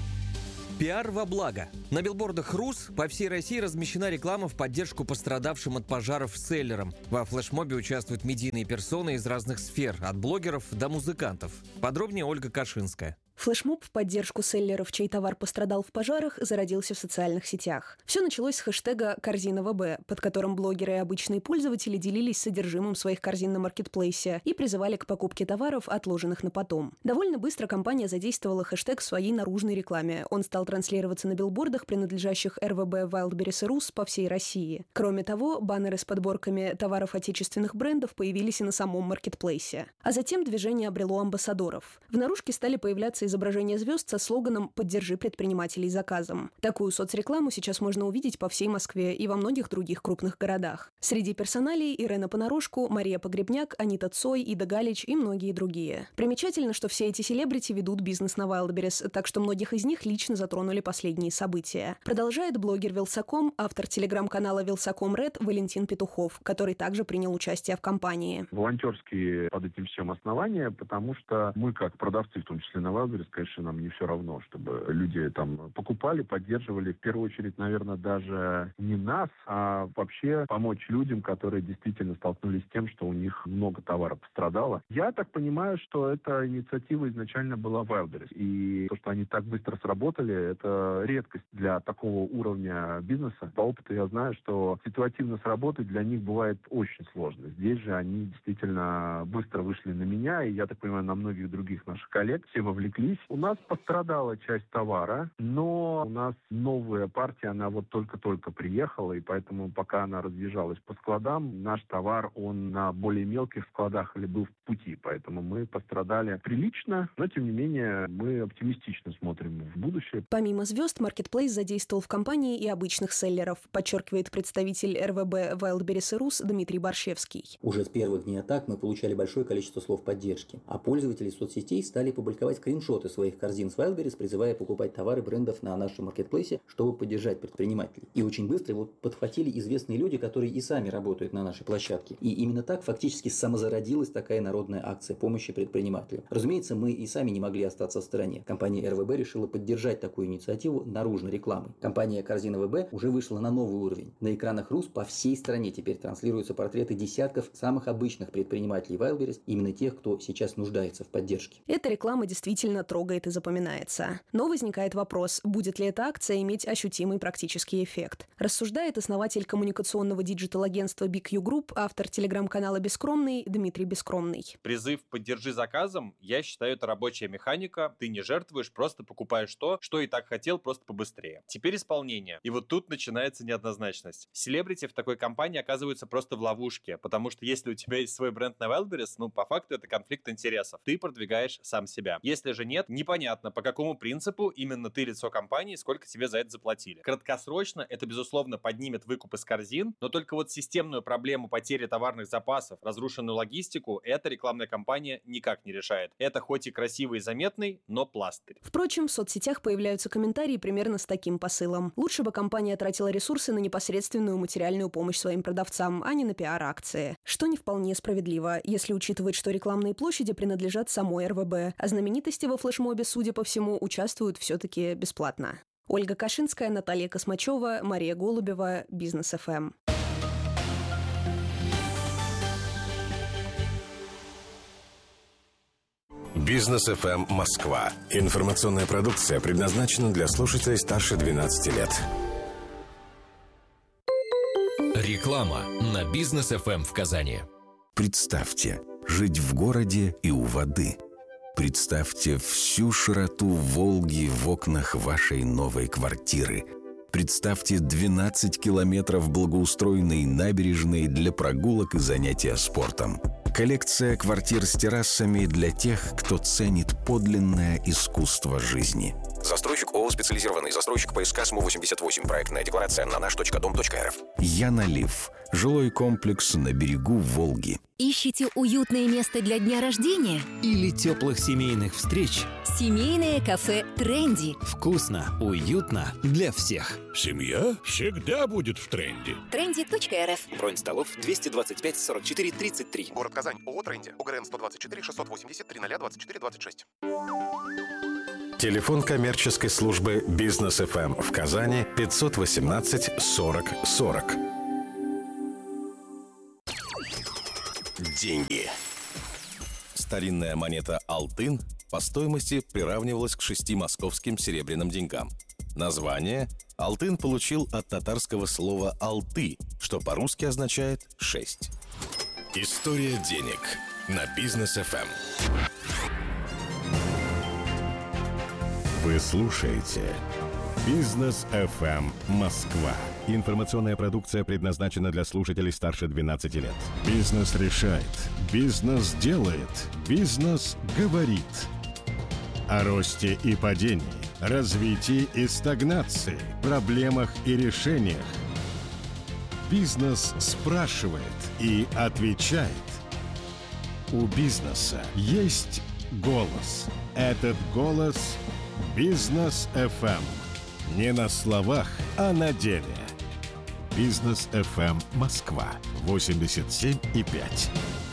S18: Пиар во благо. На билбордах РУС по всей России размещена реклама в поддержку пострадавшим от пожаров селлерам. Во флешмобе участвуют медийные персоны из разных сфер, от блогеров до музыкантов. Подробнее Ольга Кашинская.
S1: Флешмоб в поддержку селлеров, чей товар пострадал в пожарах, зародился в социальных сетях. Все началось с хэштега «Корзина ВБ», под которым блогеры и обычные пользователи делились содержимым своих корзин на маркетплейсе и призывали к покупке товаров, отложенных на потом. Довольно быстро компания задействовала хэштег в своей наружной рекламе. Он стал транслироваться на билбордах, принадлежащих эр вэ бэ Wildberries и РУС по всей России. Кроме того, баннеры с подборками товаров отечественных брендов появились и на самом маркетплейсе. А затем движение обрело амбассадоров. В наружке стали появляться изображение звезд со слоганом «Поддержи предпринимателей заказом». Такую соцрекламу сейчас можно увидеть по всей Москве и во многих других крупных городах. Среди персоналей Ирена Понарошку, Мария Погребняк, Анита Цой, Ида Галич и многие другие. Примечательно, что все эти селебрити ведут бизнес на Wildberries, так что многих из них лично затронули последние события. Продолжает блогер Вилсаком, автор телеграм-канала Вилсаком Ред Валентин Петухов, который также принял участие в кампании.
S4: Волонтерские под этим всем основания, потому что мы, как продавцы, в том числе на Wildberries, конечно, нам не все равно, чтобы люди там покупали, поддерживали. В первую очередь, наверное, даже не нас, а вообще помочь людям, которые действительно столкнулись с тем, что у них много товара пострадало. Я так понимаю, что эта инициатива изначально была Wildberries. И то, что они так быстро сработали, это редкость для такого уровня бизнеса. По опыту я знаю, что ситуативно сработать для них бывает очень сложно. Здесь же они действительно быстро вышли на меня, и, я так понимаю, на многих других наших коллег. Все вовлеклись. У нас пострадала часть товара, но у нас новая партия, она вот только-только приехала, и поэтому пока она разъезжалась по складам, наш товар, он на более мелких складах или был в пути, поэтому мы пострадали прилично, но тем не менее мы оптимистично смотрим в будущее.
S1: Помимо звезд, маркетплейс задействовал в компании и обычных селлеров, подчеркивает представитель эр вэ бэ Wildberries и РУС Дмитрий Борщевский.
S5: Уже с первых дней атак мы получали большое количество слов поддержки, а пользователи соцсетей стали публиковать скриншоты своих корзин с Wildberries, призывая покупать товары брендов на нашем маркетплейсе, чтобы поддержать предпринимателей. И очень быстро его подхватили известные люди, которые и сами работают на нашей площадке. И именно так фактически самозародилась такая народная акция помощи предпринимателям. Разумеется, мы и сами не могли остаться в стороне. Компания эр вэ бэ решила поддержать такую инициативу наружной рекламой. Компания «Корзина ВБ» уже вышла на новый уровень. На экранах РУС по всей стране теперь транслируются портреты десятков самых обычных предпринимателей Wildberries, именно тех, кто сейчас нуждается в поддержке.
S1: Эта реклама действительно трогает и запоминается. Но возникает вопрос, будет ли эта акция иметь ощутимый практический эффект. Рассуждает основатель коммуникационного диджитал-агентства би кью Group, автор телеграм-канала «Бескромный» Дмитрий Бескромный.
S6: Призыв «Поддержи заказом», я считаю, это рабочая механика. Ты не жертвуешь, просто покупаешь то, что и так хотел, просто побыстрее. Теперь исполнение. И вот тут начинается неоднозначность. Селебрити в такой компании оказываются просто в ловушке, потому что если у тебя есть свой бренд на Wildberries, ну, по факту это конфликт интересов. Ты продвигаешь сам себя. Если же нет, непонятно, по какому принципу именно ты лицо компании, сколько тебе за это заплатили. Краткосрочно это, безусловно, поднимет выкуп из корзин, но только вот системную проблему потери товарных запасов, разрушенную логистику, эта рекламная кампания никак не решает. Это хоть и красивый и заметный, но пластырь.
S1: Впрочем, в соцсетях появляются комментарии примерно с таким посылом. Лучше бы компания тратила ресурсы на непосредственную материальную помощь своим продавцам, а не на пиар-акции. Что не вполне справедливо, если учитывать, что рекламные площади принадлежат самой эр вэ бэ, а знаменитости во флешмобе, судя по всему, участвуют все-таки бесплатно. Ольга Кашинская, Наталья Космачева, Мария Голубева, Бизнес эф эм.
S3: Бизнес эф эм Москва. Информационная продукция предназначена для слушателей старше двенадцати лет.
S7: Реклама на Бизнес эф эм в Казани.
S3: Представьте, жить в городе и у воды. Представьте всю широту Волги в окнах вашей новой квартиры. Представьте двенадцать километров благоустроенной набережной для прогулок и занятия спортом. Коллекция квартир с террасами для тех, кто ценит подлинное искусство жизни.
S17: Застройщик ООО «Специализированный застройщик ПСК СМУ восемьдесят восемь. Проектная декларация на наш точка дом точка эр эф.
S3: Янолив. Жилой комплекс на берегу Волги.
S8: Ищите уютное место для дня рождения?
S9: Или теплых семейных встреч?
S8: Семейное кафе «Тренди».
S9: Вкусно, уютно для всех.
S10: Семья всегда будет в тренде.
S8: тренди точка эр эф.
S9: Бронь столов двести двадцать пять сорок четыре тридцать три.
S17: Город Казань. ООО «Тренди». ОГРН сто двадцать четыре шестьсот восемьдесят три ноль двадцать четыре двадцать шесть.
S3: Телефон коммерческой службы «Бизнес эф эм» в Казани пятьсот восемнадцать сорок сорок.
S17: Деньги. Старинная монета «Алтын» по стоимости приравнивалась к шести московским серебряным деньгам. Название «Алтын» получил от татарского слова «алты», что по-русски означает «шесть». История денег на Бизнес эф эм.
S3: Вы слушаете Бизнес эф эм Москва. Информационная продукция предназначена для слушателей старше двенадцати лет. Бизнес решает. Бизнес делает. Бизнес говорит. О росте и падении, развитии и стагнации, проблемах и решениях. Бизнес спрашивает и отвечает. У бизнеса есть голос. Этот голос – Бизнес эф эм. Не на словах, а на деле. Бизнес эф эм Москва восемьдесят семь и пять.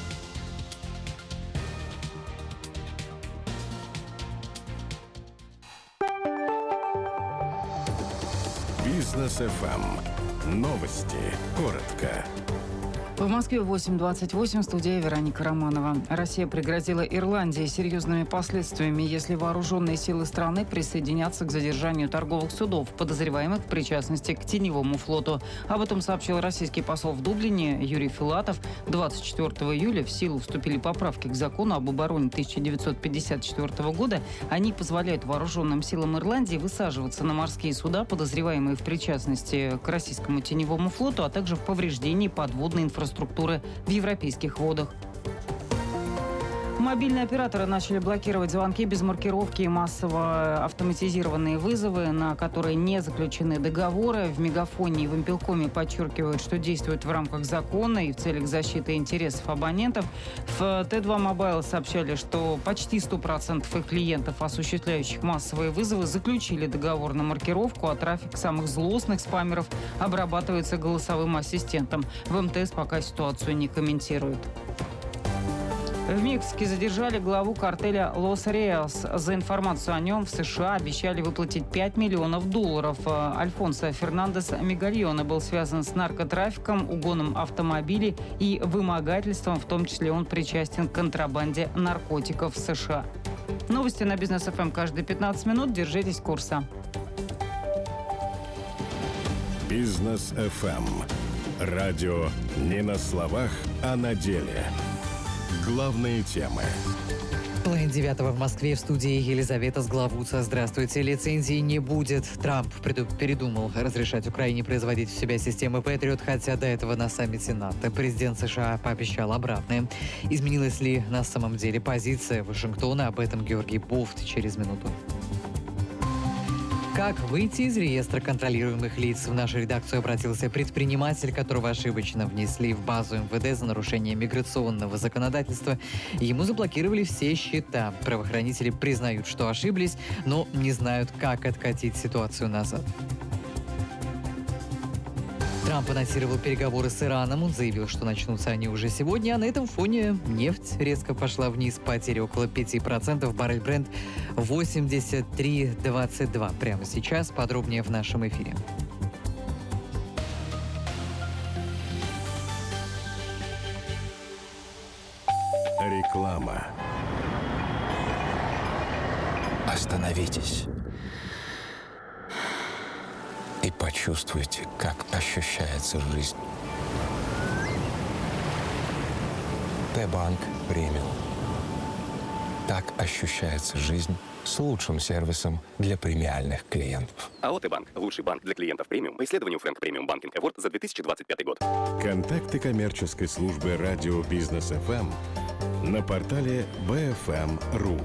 S3: Бизнес эф эм. Новости. Коротко.
S12: В Москве восемь двадцать восемь, студия Вероника Романова. Россия пригрозила Ирландии серьезными последствиями, если вооруженные силы страны присоединятся к задержанию торговых судов, подозреваемых в причастности к теневому флоту. Об этом сообщил российский посол в Дублине Юрий Филатов. двадцать четвёртого июля в силу вступили поправки к закону об обороне тысяча девятьсот пятьдесят четвёртого года. Они позволяют вооруженным силам Ирландии высаживаться на морские суда, подозреваемые в причастности к российскому теневому флоту, а также в повреждении подводной инфраструктуры. структуры в европейских водах. Мобильные операторы начали блокировать звонки без маркировки и массово автоматизированные вызовы, на которые не заключены договоры. В Мегафоне и в Импелкоме подчеркивают, что действуют в рамках закона и в целях защиты интересов абонентов. В Т два Мобайл сообщали, что почти сто процентов их клиентов, осуществляющих массовые вызовы, заключили договор на маркировку, а трафик самых злостных спамеров обрабатывается голосовым ассистентом. В эм тэ эс пока ситуацию не комментируют. В Мексике задержали главу картеля Лос Реос. За информацию о нем в США обещали выплатить пять миллионов долларов. Альфонсо Фернандес Мегальоне был связан с наркотрафиком, угоном автомобилей и вымогательством. В том числе он причастен к контрабанде наркотиков в США. Новости на Бизнес эф эм каждые пятнадцать минут. Держитесь курса.
S3: Бизнес эф эм. Радио не на словах, а на деле. Главные темы.
S2: Половина девятого в Москве, в студии Елизавета Сглавуца. Здравствуйте. Лицензии не будет. Трамп передумал разрешать Украине производить у себя системы Патриот, хотя до этого на саммите НАТО президент США пообещал обратное. Изменилась ли на самом деле позиция Вашингтона? Об этом Георгий Бофт через минуту. Как выйти из реестра контролируемых лиц? В нашу редакцию обратился предприниматель, которого ошибочно внесли в базу эм вэ дэ за нарушение миграционного законодательства. Ему заблокировали все счета. Правоохранители признают, что ошиблись, но не знают, как откатить ситуацию назад. Трамп анонсировал переговоры с Ираном. Он заявил, что начнутся они уже сегодня. А на этом фоне нефть резко пошла вниз. Потери около пяти процентов. Баррель Брент восемьдесят три двадцать два. Прямо сейчас. Подробнее в нашем эфире.
S3: Реклама.
S13: Остановитесь. И почувствуйте, как ощущается жизнь. Т-банк премиум. Так ощущается жизнь с лучшим сервисом для премиальных клиентов.
S9: АОТ Банк. Лучший банк для клиентов премиум по исследованию Фрэнк Премиум Банкинг Эворд за две тысячи двадцать пятый год.
S3: Контакты коммерческой службы радио Бизнес эф эм на портале би эф эм точка ру.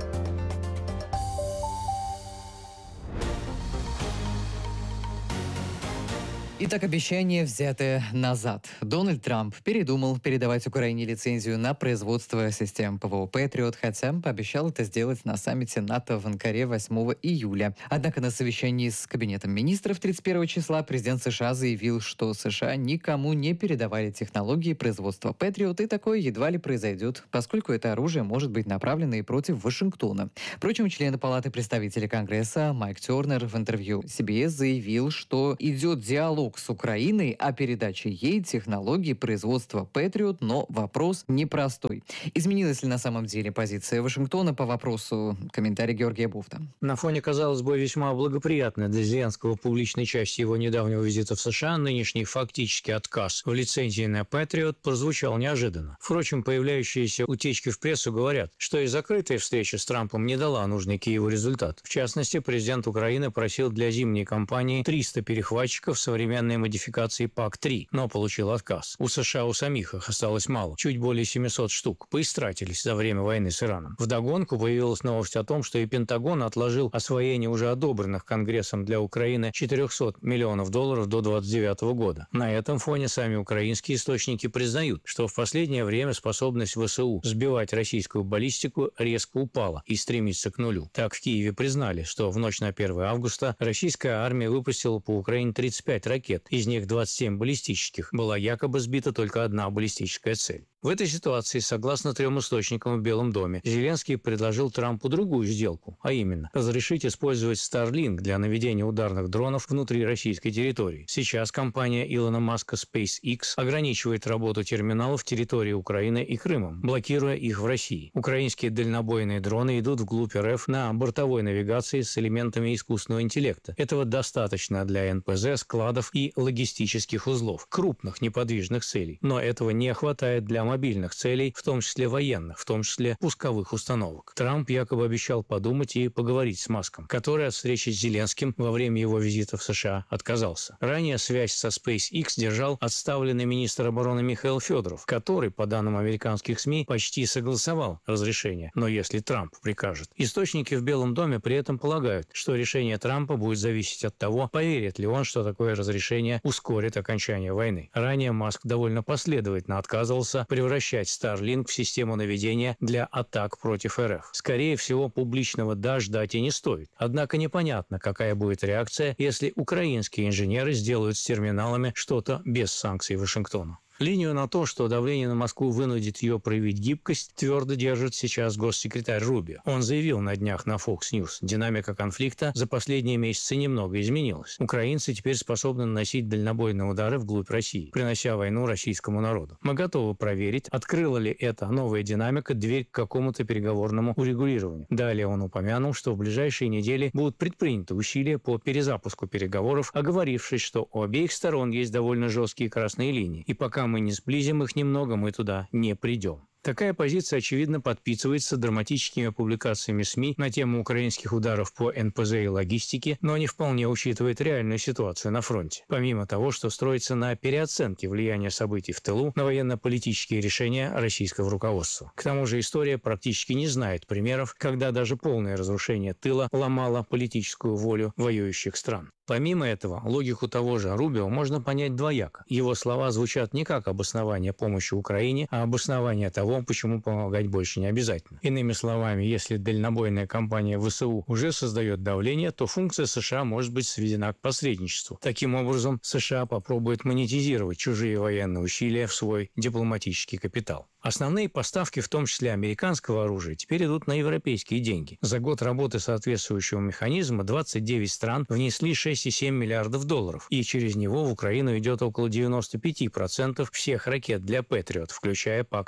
S2: Итак, обещание, взятое назад. Дональд Трамп передумал передавать Украине лицензию на производство систем ПВО «Патриот», хотя пообещал это сделать на саммите НАТО в Анкаре восьмого июля. Однако на совещании с Кабинетом министров тридцать первого числа президент США заявил, что США никому не передавали технологии производства «Патриот», и такое едва ли произойдет, поскольку это оружие может быть направлено и против Вашингтона. Впрочем, член Палаты представителей Конгресса Майк Тернер в интервью си би эс заявил, что идет диалог с Украиной о передаче ей технологий производства «Патриот», но вопрос непростой. Изменилась ли на самом деле позиция Вашингтона по вопросу? Комментарий Георгия Буфта.
S14: На фоне, казалось бы, весьма благоприятной для Зеленского публичной части его недавнего визита в США, нынешний фактический отказ в лицензии на «Патриот» прозвучал неожиданно. Впрочем, появляющиеся утечки в прессу говорят, что и закрытая встреча с Трампом не дала нужный Киеву результат. В частности, президент Украины просил для зимней кампании триста перехватчиков современных модификации пак три, но получил отказ. У США у самих их осталось мало, чуть более семисот штук, поистратились за время войны с Ираном. Вдогонку появилась новость о том, что и Пентагон отложил освоение уже одобренных Конгрессом для Украины четырехсот миллионов долларов до двадцать девятого года. На этом фоне сами украинские источники признают, что в последнее время способность ВСУ сбивать российскую баллистику резко упала и стремится к нулю. Так в Киеве признали, что в ночь на первое августа российская армия выпустила по Украине тридцать пять ракет, из них двадцать семь баллистических, была якобы сбита только одна баллистическая цель. В этой ситуации, согласно трем источникам в Белом доме, Зеленский предложил Трампу другую сделку, а именно разрешить использовать Starlink для наведения ударных дронов внутри российской территории. Сейчас компания Илона Маска SpaceX ограничивает работу терминалов территории Украины и Крымом, блокируя их в России. Украинские дальнобойные дроны идут вглубь РФ на бортовой навигации с элементами искусственного интеллекта. Этого достаточно для эн пэ зэ, складов и логистических узлов, крупных неподвижных целей. Но этого не хватает для мобильных целей, в том числе военных, в том числе пусковых установок. Трамп якобы обещал подумать и поговорить с Маском, который от встречи с Зеленским во время его визита в США отказался. Ранее связь со SpaceX держал отставленный министр обороны Михаил Федоров, который, по данным американских СМИ, почти согласовал разрешение, но если Трамп прикажет. Источники в Белом доме при этом полагают, что решение Трампа будет зависеть от того, поверит ли он, что такое разрешение ускорит окончание войны. Ранее Маск довольно последовательно отказывался превращать Starlink в систему наведения для атак против РФ. Скорее всего, публичного «да» ждать и не стоит. Однако непонятно, какая будет реакция, если украинские инженеры сделают с терминалами что-то без санкций Вашингтона. Линию на то, что давление на Москву вынудит ее проявить гибкость, твердо держит сейчас госсекретарь Рубио. Он заявил на днях на Fox News, динамика конфликта за последние месяцы немного изменилась. Украинцы теперь способны наносить дальнобойные удары вглубь России, принося войну российскому народу. Мы готовы проверить, открыла ли эта новая динамика дверь к какому-то переговорному урегулированию. Далее он упомянул, что в ближайшие недели будут предприняты усилия по перезапуску переговоров, оговорившись, что у обеих сторон есть довольно жесткие красные линии, и пока мы не сблизим их немного, мы туда не придем. Такая позиция, очевидно, подпитывается драматическими публикациями СМИ на тему украинских ударов по эн пэ зэ и логистике, но не вполне учитывает реальную ситуацию на фронте. Помимо того, что строится на переоценке влияния событий в тылу на военно-политические решения российского руководства. К тому же история практически не знает примеров, когда даже полное разрушение тыла ломало политическую волю воюющих стран. Помимо этого, логику того же Рубио можно понять двояко. Его слова звучат не как обоснование помощи Украине, а обоснование того, почему помогать больше не обязательно. Иными словами, если дальнобойная кампания ВСУ уже создает давление, то функция США может быть сведена к посредничеству. Таким образом, США попробует монетизировать чужие военные усилия в свой дипломатический капитал. Основные поставки, в том числе американского оружия, теперь идут на европейские деньги. За год работы соответствующего механизма двадцать девять стран внесли шесть целых семь миллиардов долларов, и через него в Украину идет около девяноста пяти процентов всех ракет для Патриот, включая пак три. Кроме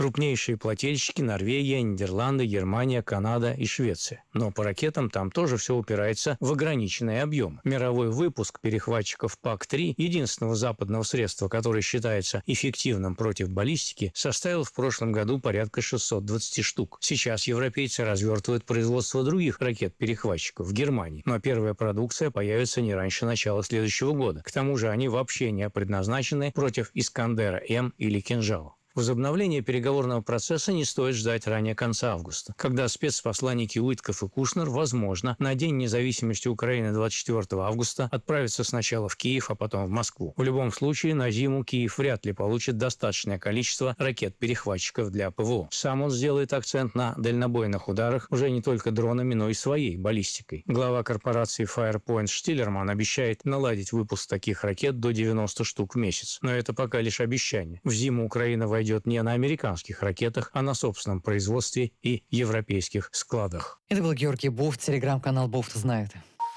S14: Крупнейшие плательщики – Норвегия, Нидерланды, Германия, Канада и Швеция. Но по ракетам там тоже все упирается в ограниченный объем. Мировой выпуск перехватчиков пак три, единственного западного средства, которое считается эффективным против баллистики, составил в прошлом году порядка шестьсот двадцать штук. Сейчас европейцы развертывают производство других ракет-перехватчиков в Германии, но первая продукция появится не раньше начала следующего года. К тому же они вообще не предназначены против Искандера-М или Кинжала. Возобновление переговорного процесса не стоит ждать ранее конца августа, когда спецпосланники Уитков и Кушнер, возможно, на День независимости Украины двадцать четвёртого августа отправятся сначала в Киев, а потом в Москву. В любом случае, на зиму Киев вряд ли получит достаточное количество ракет-перехватчиков для ПВО. Сам он сделает акцент на дальнобойных ударах уже не только дронами, но и своей баллистикой. Глава корпорации Firepoint Штиллерман обещает наладить выпуск таких ракет до девяноста штук в месяц. Но это пока лишь обещание. В зиму Украина войдет идет не на американских ракетах, а на собственном производстве и европейских складах.
S2: Это был Георгий Буфт, телеграм-канал Буфт знает.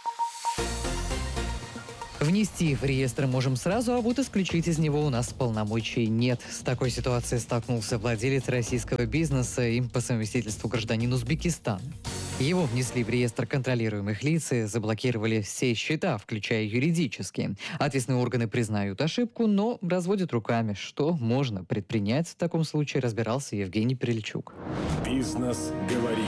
S2: Внести в реестр можем сразу, а вот исключить из него у нас полномочий нет. С такой ситуацией столкнулся владелец российского бизнеса и по совместительству гражданин Узбекистана. Его внесли в реестр контролируемых лиц и заблокировали все счета, включая юридические. Ответственные органы признают ошибку, но разводят руками. Что можно предпринять в таком случае, разбирался Евгений Приличук.
S15: Бизнес говорит.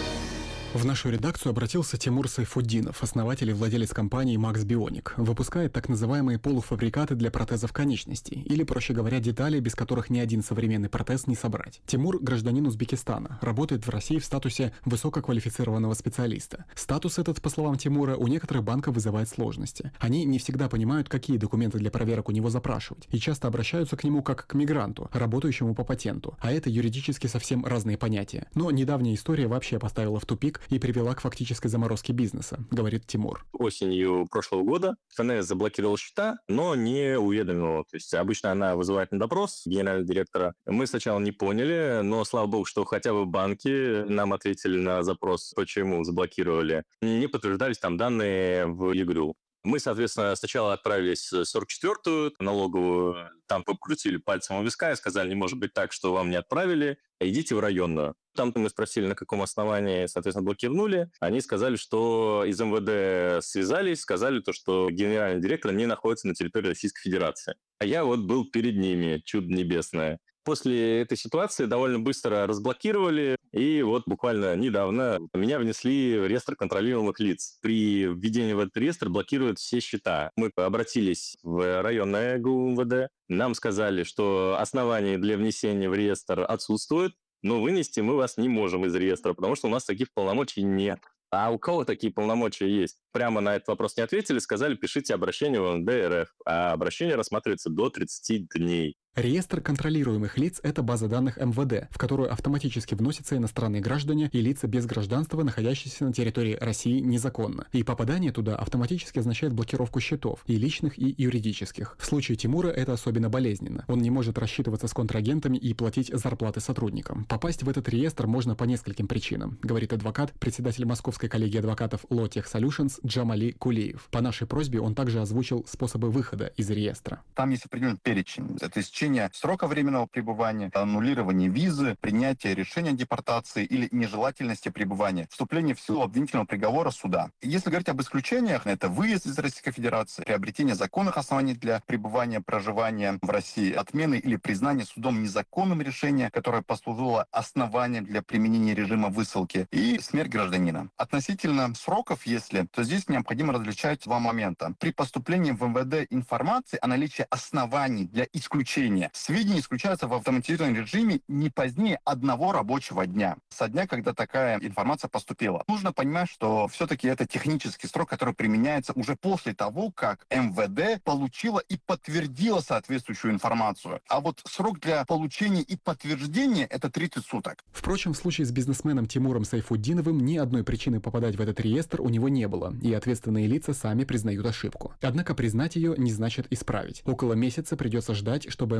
S16: В нашу редакцию обратился Тимур Сайфуддинов, основатель и владелец компании Max Bionic. Выпускает так называемые полуфабрикаты для протезов конечностей, или, проще говоря, детали, без которых ни один современный протез не собрать. Тимур – гражданин Узбекистана, работает в России в статусе высококвалифицированного специалиста. Статус этот, по словам Тимура, у некоторых банков вызывает сложности. Они не всегда понимают, какие документы для проверок у него запрашивать, и часто обращаются к нему как к мигранту, работающему по патенту. А это юридически совсем разные понятия. Но недавняя история вообще поставила в тупик и привела к фактической заморозке бизнеса, говорит Тимур.
S19: Осенью прошлого года ФНС заблокировал счета, но не уведомила. То есть обычно она вызывает на допрос генерального директора. Мы сначала не поняли, но слава богу, что хотя бы банки нам ответили на запрос, почему заблокировали. Не подтверждались там данные в ЕГРЮ. Мы, соответственно, сначала отправились в сорок четвёртую налоговую, там покрутили пальцем у виска и сказали, не может быть так, что вам не отправили, идите в районную. Там мы спросили, на каком основании, соответственно, блокировали. Они сказали, что из МВД связались, сказали то, что генеральный директор не находится на территории Российской Федерации. А я вот был перед ними, чудо небесное. После этой ситуации довольно быстро разблокировали, и вот буквально недавно меня внесли в реестр контролируемых лиц. При введении в этот реестр блокируют все счета. Мы обратились в районное ГУ МВД, нам сказали, что оснований для внесения в реестр отсутствует, но вынести мы вас не можем из реестра, потому что у нас таких полномочий нет. А у кого такие полномочия есть? Прямо на этот вопрос не ответили, сказали, пишите обращение в МВД РФ, а обращение рассматривается до тридцати дней.
S16: Реестр контролируемых лиц – это база данных МВД, в которую автоматически вносятся иностранные граждане и лица без гражданства, находящиеся на территории России незаконно. И попадание туда автоматически означает блокировку счетов, и личных, и юридических. В случае Тимура это особенно болезненно. Он не может рассчитываться с контрагентами и платить зарплаты сотрудникам. Попасть в этот реестр можно по нескольким причинам, говорит адвокат, председатель Московской коллегии адвокатов Lotech Solutions Джамали Кулиев. По нашей просьбе он также озвучил способы выхода из реестра.
S20: Там есть определенный перечень. Это истечение срока временного пребывания, аннулирование визы, принятие решения о депортации или нежелательности пребывания, вступление в силу обвинительного приговора суда. Если говорить об исключениях, это выезд из Российской Федерации, приобретение законных оснований для пребывания, проживания в России, отмены или признание судом незаконным решения, которое послужило основанием для применения режима высылки, и смерть гражданина. Относительно сроков, если, то здесь необходимо различать два момента. При поступлении в МВД информации о наличии оснований для исключения сведения исключаются в автоматизированном режиме не позднее одного рабочего дня, со дня, когда такая информация поступила. Нужно понимать, что все-таки это технический срок, который применяется уже после того, как МВД получила и подтвердила соответствующую информацию. А вот срок для получения и подтверждения – это тридцать суток.
S16: Впрочем, в случае с бизнесменом Тимуром Сайфуддиновым ни одной причины попадать в этот реестр у него не было, и ответственные лица сами признают ошибку. Однако признать ее не значит исправить. Около месяца придется ждать, чтобы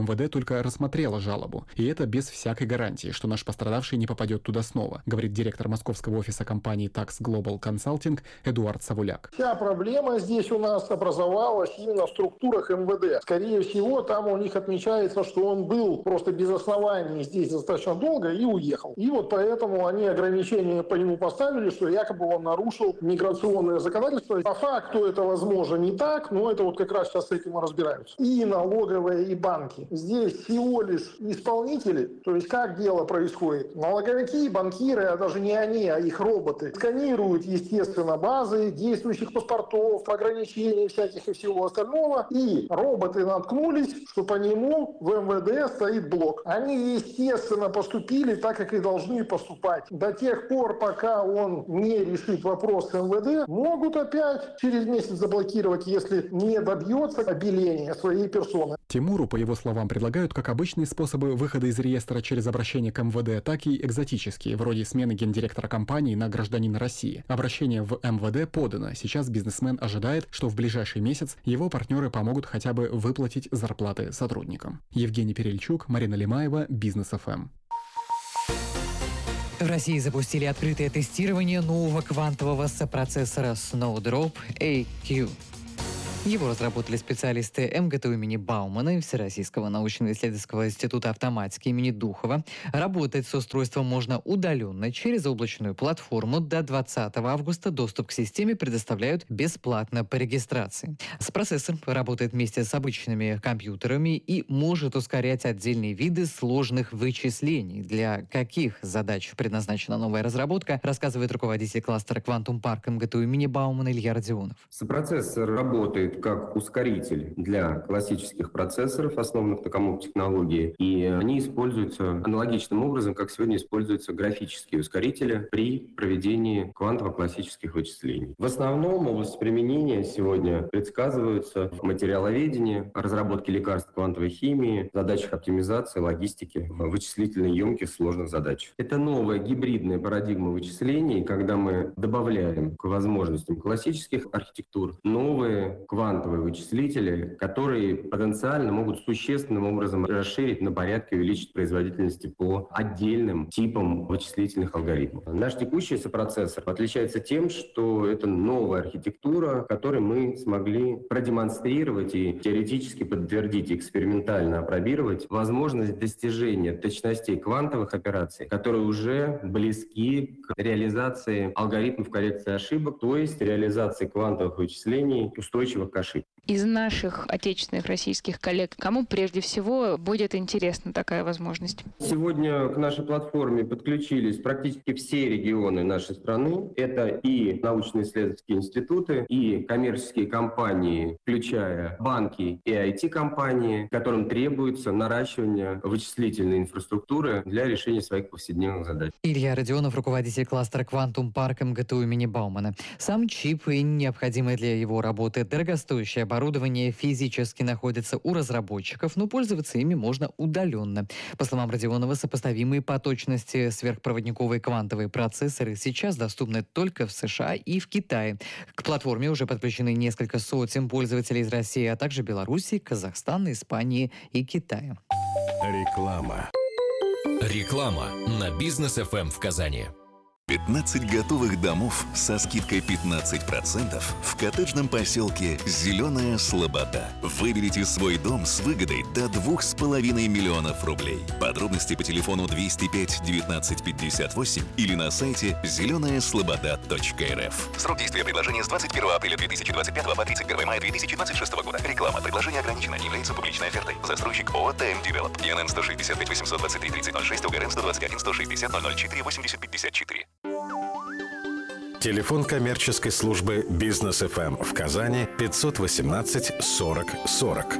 S16: МВД только рассмотрело жалобу. И это без всякой гарантии, что наш пострадавший не попадет туда снова, говорит директор московского офиса компании Tax Global Consulting Эдуард Савуляк.
S11: Вся проблема здесь у нас образовалась именно в структурах МВД. Скорее всего, там у них отмечается, что он был просто без оснований здесь достаточно долго и уехал. И вот поэтому они ограничения по нему поставили, что якобы он нарушил миграционное законодательство. По факту это, возможно, не так, но это вот как раз сейчас с этим и разбираются. И налоговые, и банки. Здесь всего лишь исполнители, то есть как дело происходит. Налоговики, банкиры, а даже не они, а их роботы, сканируют, естественно, базы действующих паспортов, ограничений всяких и всего остального. И роботы наткнулись, что по нему в МВД стоит блок. Они, естественно, поступили так, как и должны поступать. До тех пор, пока он не решит вопрос с МВД, могут опять через месяц заблокировать, если не добьется обеления своей персоны.
S16: Тимуру, по его словам, предлагают как обычные способы выхода из реестра через обращение к МВД, так и экзотические, вроде смены гендиректора компании на гражданина России. Обращение в МВД подано. Сейчас бизнесмен ожидает, что в ближайший месяц его партнеры помогут хотя бы выплатить зарплаты сотрудникам. Евгений Перельчук, Марина Лимаева, Бизнес эф эм.
S2: В России запустили открытое тестирование нового квантового сопроцессора Snowdrop эй кью. Его разработали специалисты эм гэ тэ у имени Баумана и Всероссийского научно-исследовательского института автоматики имени Духова. Работать с устройством можно удаленно через облачную платформу. До двадцатого августа доступ к системе предоставляют бесплатно по регистрации. Процессор работает вместе с обычными компьютерами и может ускорять отдельные виды сложных вычислений. Для каких задач предназначена новая разработка, рассказывает руководитель кластера Quantum Park эм гэ тэ у имени Баумана Илья Родионов.
S21: Сопроцессор работает как ускоритель для классических процессоров, основанных на коммуп-технологии, и они используются аналогичным образом, как сегодня используются графические ускорители при проведении квантово-классических вычислений. В основном области применения сегодня предсказываются в материаловедении, разработке лекарств квантовой химии, задачах оптимизации, логистики, вычислительно емких сложных задач. Это новая гибридная парадигма вычислений, когда мы добавляем к возможностям классических архитектур новые квантовые квантовые вычислители, которые потенциально могут существенным образом расширить на порядке, увеличить производительность по отдельным типам вычислительных алгоритмов. Наш текущий сопроцессор отличается тем, что это новая архитектура, которой мы смогли продемонстрировать и теоретически подтвердить, экспериментально опробировать возможность достижения точностей квантовых операций, которые уже близки к реализации алгоритмов коррекции ошибок, то есть реализации квантовых вычислений устойчивых к ошибкам.
S22: Из наших отечественных российских коллег, кому прежде всего будет интересна такая возможность?
S21: Сегодня к нашей платформе подключились практически все регионы нашей страны. Это и научно-исследовательские институты, и коммерческие компании, включая банки и ай ти-компании, которым требуется наращивание вычислительной инфраструктуры для решения своих повседневных задач.
S2: Илья Родионов, руководитель кластера Quantum Park эм гэ тэ у имени Баумана. Сам чип и необходимое для его работы дорогостоящее оборудование физически находится у разработчиков, но пользоваться ими можно удаленно. По словам Родионова, сопоставимые по точности сверхпроводниковые квантовые процессоры сейчас доступны только в США и в Китае. К платформе уже подключены несколько сотен пользователей из России, а также Белоруссии, Казахстана, Испании и Китая.
S7: Реклама. Реклама на Бизнес эф эм в Казани.
S24: пятнадцать готовых домов со скидкой пятнадцать процентов в коттеджном поселке «Зеленая Слобода». Выберите свой дом с выгодой до двух с половиной миллионов рублей. Подробности по телефону двести пять девятнадцать пятьдесят восемь или на сайте зеленая слобода точка эр эф. Срок действия предложения с двадцать первого апреля две тысячи двадцать пятого по тридцать первого мая две тысячи двадцать шестого года. Реклама. Предложение ограничено. Не является публичной офертой. Застройщик ООО «ТМ Девелоп». ИНН сто шестьдесят пять восемьсот двадцать три тридцать ноль шесть, УГРН сто двадцать один сто шестьдесят ноль ноль четыре восемьдесят пятьдесят четыре.
S3: Телефон коммерческой службы Бизнес эф эм в Казани пятьсот восемнадцать сорок сорок.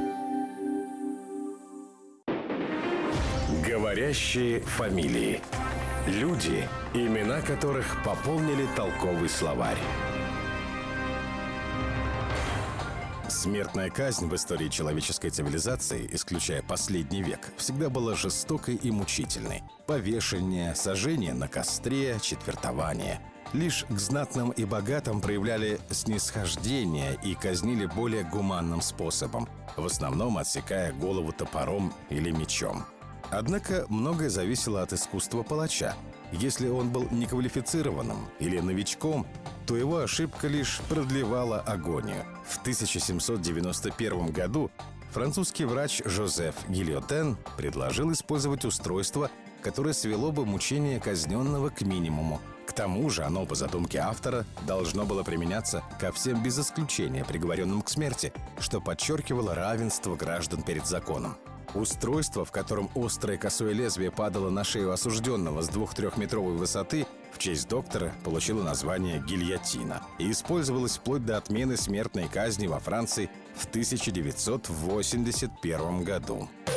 S3: Говорящие фамилии. Люди, имена которых пополнили толковый словарь. Смертная казнь в истории человеческой цивилизации, исключая последний век, всегда была жестокой и мучительной. Повешение, сожжение на костре, четвертование. Лишь к знатным и богатым проявляли снисхождение и казнили более гуманным способом, в основном отсекая голову топором или мечом. Однако многое зависело от искусства палача. Если он был неквалифицированным или новичком, то его ошибка лишь продлевала агонию. В тысяча семьсот девяносто первом году французский врач Жозеф Гильотен предложил использовать устройство, которое свело бы мучение казненного к минимуму. К тому же оно, по задумке автора, должно было применяться ко всем без исключения приговоренным к смерти, что подчеркивало равенство граждан перед законом. Устройство, в котором острое косое лезвие падало на шею осужденного с двух-трехметровой высоты, в честь доктора получило название гильотина и использовалось вплоть до отмены смертной казни во Франции в тысяча девятьсот восемьдесят первом году.